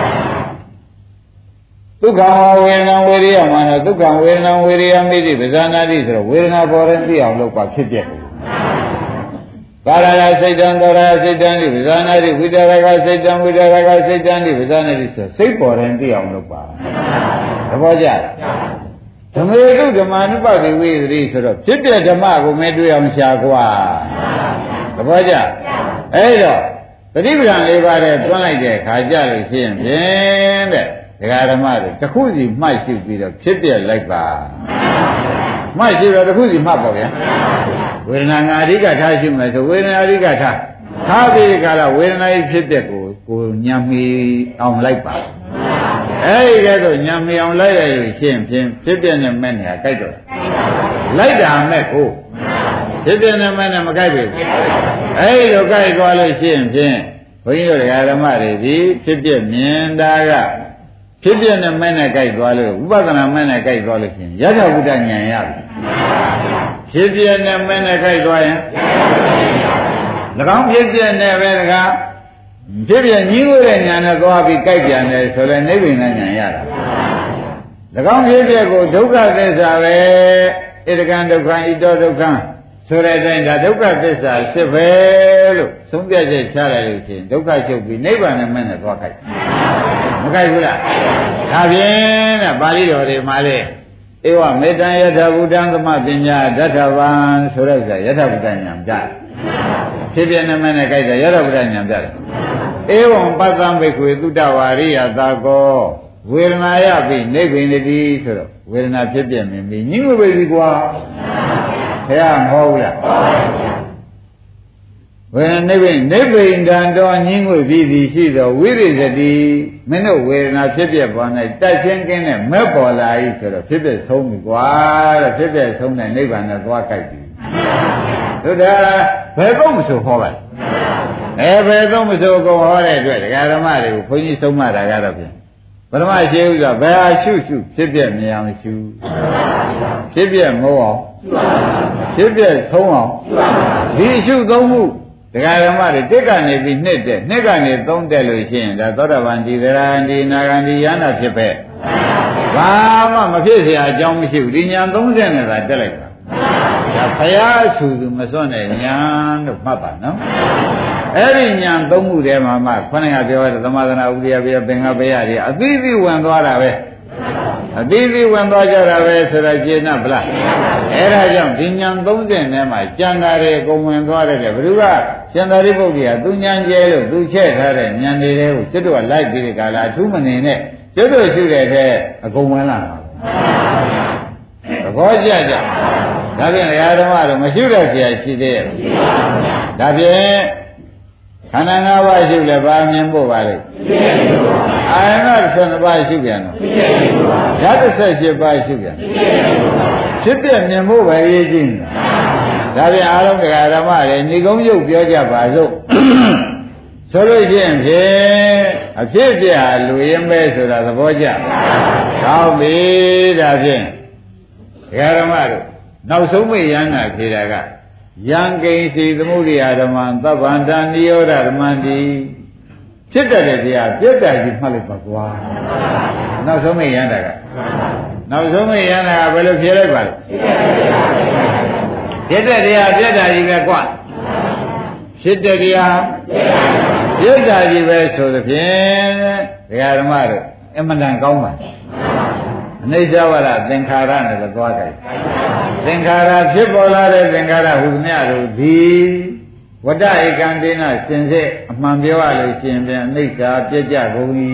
ဒုက္ခဝေဒနာဝေရိယမှာတော့ဒုက္ခဝေဒနာဝေရိယမိတိပဇာနာတိဆိုတော့ဝေဒနာပေါ်ရင်သိအောင်လို့กว่าဖြစ်ပြတယ်ကာရယစိတ်တံကာရယစိတ်တံဒီပဇာနာတိဝိတရကစိတ်တံဝိတရကစိတ်တံဒီပဇာနာတိဆိုစိတ်ပေါ်ရင်သိအောင်လို့ပါသဘောကျဓမ္မေတုဓမ္မာနုပတိဝိသတိဆိုတော့ဖြစ်တဲ့ဓမ္မကိုမဲတွေ့အောင်ရှာကွာသဘောကျအဲ့တော့ပฏิပဒံလေးပါးတဲ့တွန်းလိုက်တဲ့ခါကြလို့ရှိရင်ဖြင့်တဲ့ဒကာဓမ္မတွေတစ်ခုစီမှတ်ရှိပြီးတော့ဖြစ်ပြလိုက်ပါမှတ်ရှိတော့တစ်ခုစီမှတ်ပါဗျာဝေဒနာငါအဓိကထားရှိမယ်ဆိုဝေဒနာအဓိကထားထားပြီးဒီကလာဝေဒနာကြီးဖြစ်တဲ့ကိုကိုညံမီအောင်လိုက်ပါအဲ့ဒီကဲတော့ညံမီအောင်လိုက်ရလို့ရှိရင်ဖြင့်ဖြစ်ပြတဲ့မဲ့နေရာကြိုက်တော့လိုက်တာမဲ့ကိုဖြစ်ပြတဲ့မဲ့နဲ့မကြိုက်ဘူးအဲ့ဒီတော့ကြိုက်သွားလို့ရှိရင်ဖြင့်ဘုန်းကြီးတို့ဓမ္မတွေဒီဖြစ်ပြမြင်တာကဖြစ်ပြတဲ့မဲ့နဲ့ကြိုက်သွားလို့ဥပဒနာမဲ့နဲ့ကြိုက်သွားလို့ရှိရင်ယထာဘုဒ္ဓဉာဏ်ရပြီဖြစ်ပြတဲ့မဲ့နဲ့ကြိုက်သွားရင်၎င်းဖြစ်ပြတဲ့ပဲတကားဖြစ်ပြညီးဝဲတဲ့ဉာဏ်နဲ့သွားပြီးကြိုက်ပြန်တယ်ဆိုလည်းနိဗ္ဗာန်ဉာဏ်ရတာ၎င်းဖြစ်ပြကိုဒုက္ခသစ္စာပဲဣဒကံဒုက္ခဣတောဒုက္ခဆိုတဲ့အတိုင်းဒါဒုက္ခသစ္စာဖြစ်ပဲလို့သုံးပြချက်ချလိုက်လို့ရှိရင်ဒုက္ခချုပ်ပြီးနိဗ္ဗာန်နဲ့မဲ့နဲ့သွားကြိုက်မကြိုက်ဘူးလားဒါဖြင့်တဲ့ပါဠိတော်တွေမှာလေဧဝမေတ္တံယထာဘုဒ္ဓံသမပညာဒဋ္ဌဗံဆိုတဲ့ဥစ္စာယထာဘုဒ္ဓဉာဏ်ကြတယ်ဖြစ်ပြနေမဲ့နဲ့ကြိုက်တယ်ယထာဘုဒ္ဓဉာဏ်ကြတယ်ဧဝံပတ္တံဘိက္ခွေသုတဝါရိယသာကောဝေဒနာယပိနိဗ္ဗိနတိဆိုတော့ဝေဒနာဖြစ်ပြမြင်ပြီးညှိမ့်ဝေပြီကွာဘုရားမဟုတ်ဘူးလားဝေဒနိဗ္ဗိနိဗ္ဗိန္ဒံတော်ညှိမ့်ဝေပြီးသည်ရှိသောဝိရိသတိမင်းတို့ဝေဒနာဖြစ်ပြပေါ်၌တိုက်ချင်းကင်းတဲ့မဲ့ပေါ်လာ၏ဆိုတော့ဖြစ်ပြဆုံးပြီကွာတဲ့ဖြစ်ပြဆုံးတဲ့နိဗ္ဗာန်နဲ့သွားကြိုက်ပြီတို့ဒါဘယ်ကောမဆိုဟောပါလဲအဲဘယ်ကောမဆိုကိုဟောတဲ့အတွက်ဒကာဓမ္မတွေကိုဘုန်းကြီးဆုံးမတာကတော့ဖြင့်ပထမရှိဥစ္စာဘယ်ဟာရှုရှုဖြစ်ပြမြင်အောင်ရှုဖြစ်ပြမဟုတ်အောင်ဖြစ်ပြဆုံးအောင်ဒီရှုသုံးမှုဒကာဓမ္မတွေတစ်ကနေပြီးနှစ်တဲ့နှစ်ကနေသုံးတက်လို့ရှိရင်ဒါသောတာပန်ဒီသရဏဒီနာဂန္ဒီယန္တာဖြစ်ပဲဘာမှမဖြစ်เสียအကြောင်းမရှိဘူးဒီညာသုံးဆယ်နဲ့သာတက်လိုက်တာဒါဘုရားဆူသူမစွန့်တဲ့ညာလို့မှတ်ပါနော်အဲ့ဒီညာသုံးမှုထဲမှာမှခொနကပြောတဲ့သမသနာဥဒိယဘေပင်္ဂဘေယတွေအသီးသီးဝင်သွားတာပဲအသီးသီးဝင်သွားကြတာပဲဆိုတော့ကျေနပ်ဗလားအဲ့ဒါကြောင့်ဒီညာသုံးဆယ်နဲ့မှကျန်တာတွေအကုန်ဝင်သွားတယ်ဘယ်သူကရှင်သာရိပုတ္တရာသူညာကျဲလို့သူချက်ထားတဲ့ညာတွေကိုကျွတ်တော့လိုက်ပြီးဒီကလာအထူးမနေနဲ့ကျွတ်တော့ရှုတဲ့ထဲအကုန်ဝင်လာတာသဘောကျကြဒါဖြင့်ဓမ္မတော့မရှိတဲ့ဆရာရှိသေးရဲ့ဒါဖြင့်ခန္ဓာ၅ပါးရှိလဲဘာမြင်ဖို့ပါလဲအာယနာ၁၂ပါးရှိပြန်တော့ဓာတ်၁၈ပါးရှိပြန်ဖြစ်ပြမြင်ဖို့ပဲရေးကြည့်နေတာဒါဖြင့်အားလုံးတရားဓမ္မတွေဏိကုံးရုပ်ပြောကြပါစို့ဆိုလို့ရှိရင်ဖြင့်အဖြစ်ပြဟာလူရင်းပဲဆိုတာသဘောကျကောင်းပြီဒါဖြင့်တရားဓမ္မတို့နောက်ဆုံးမေယန္တာဖြေတာကယံကိဉ္စီသမုဒိယဓမ္မံသဗ္ဗန္တနိရောဓဓမ္မံတိဖြစ်တဲ့တရားပြတ်တယ်ကြီးမှတ်လိုက်ပါကွာနောက်ဆုံးမေယန္တာကနောက်ဆုံးမေယန္တာကဘယ်လိုဖြေလိုက်ပါလဲဖြစ်တဲ့တရားပြတ်တယ်ကြီးပဲကွာဖြစ်တဲ့တရားပြတ်တယ်ကြီးပဲဆိုသဖြင့်ဒကာဓမ္မတို့အမှန်တန်ကောင်းပါအနိစ္စဝရသင်္ခါရနဲ့သွားကြတယ်သင်္ခါရဖြစ်ပေါ်လာတဲ့သင်္ခါရဟူသမျှတို့ဒီဝတ္တဧကံတေနစင်စစ်အမှန်ပြောရလို့ရှိရင်ပြန်အနိစ္စပြည့်ကြကုန်၏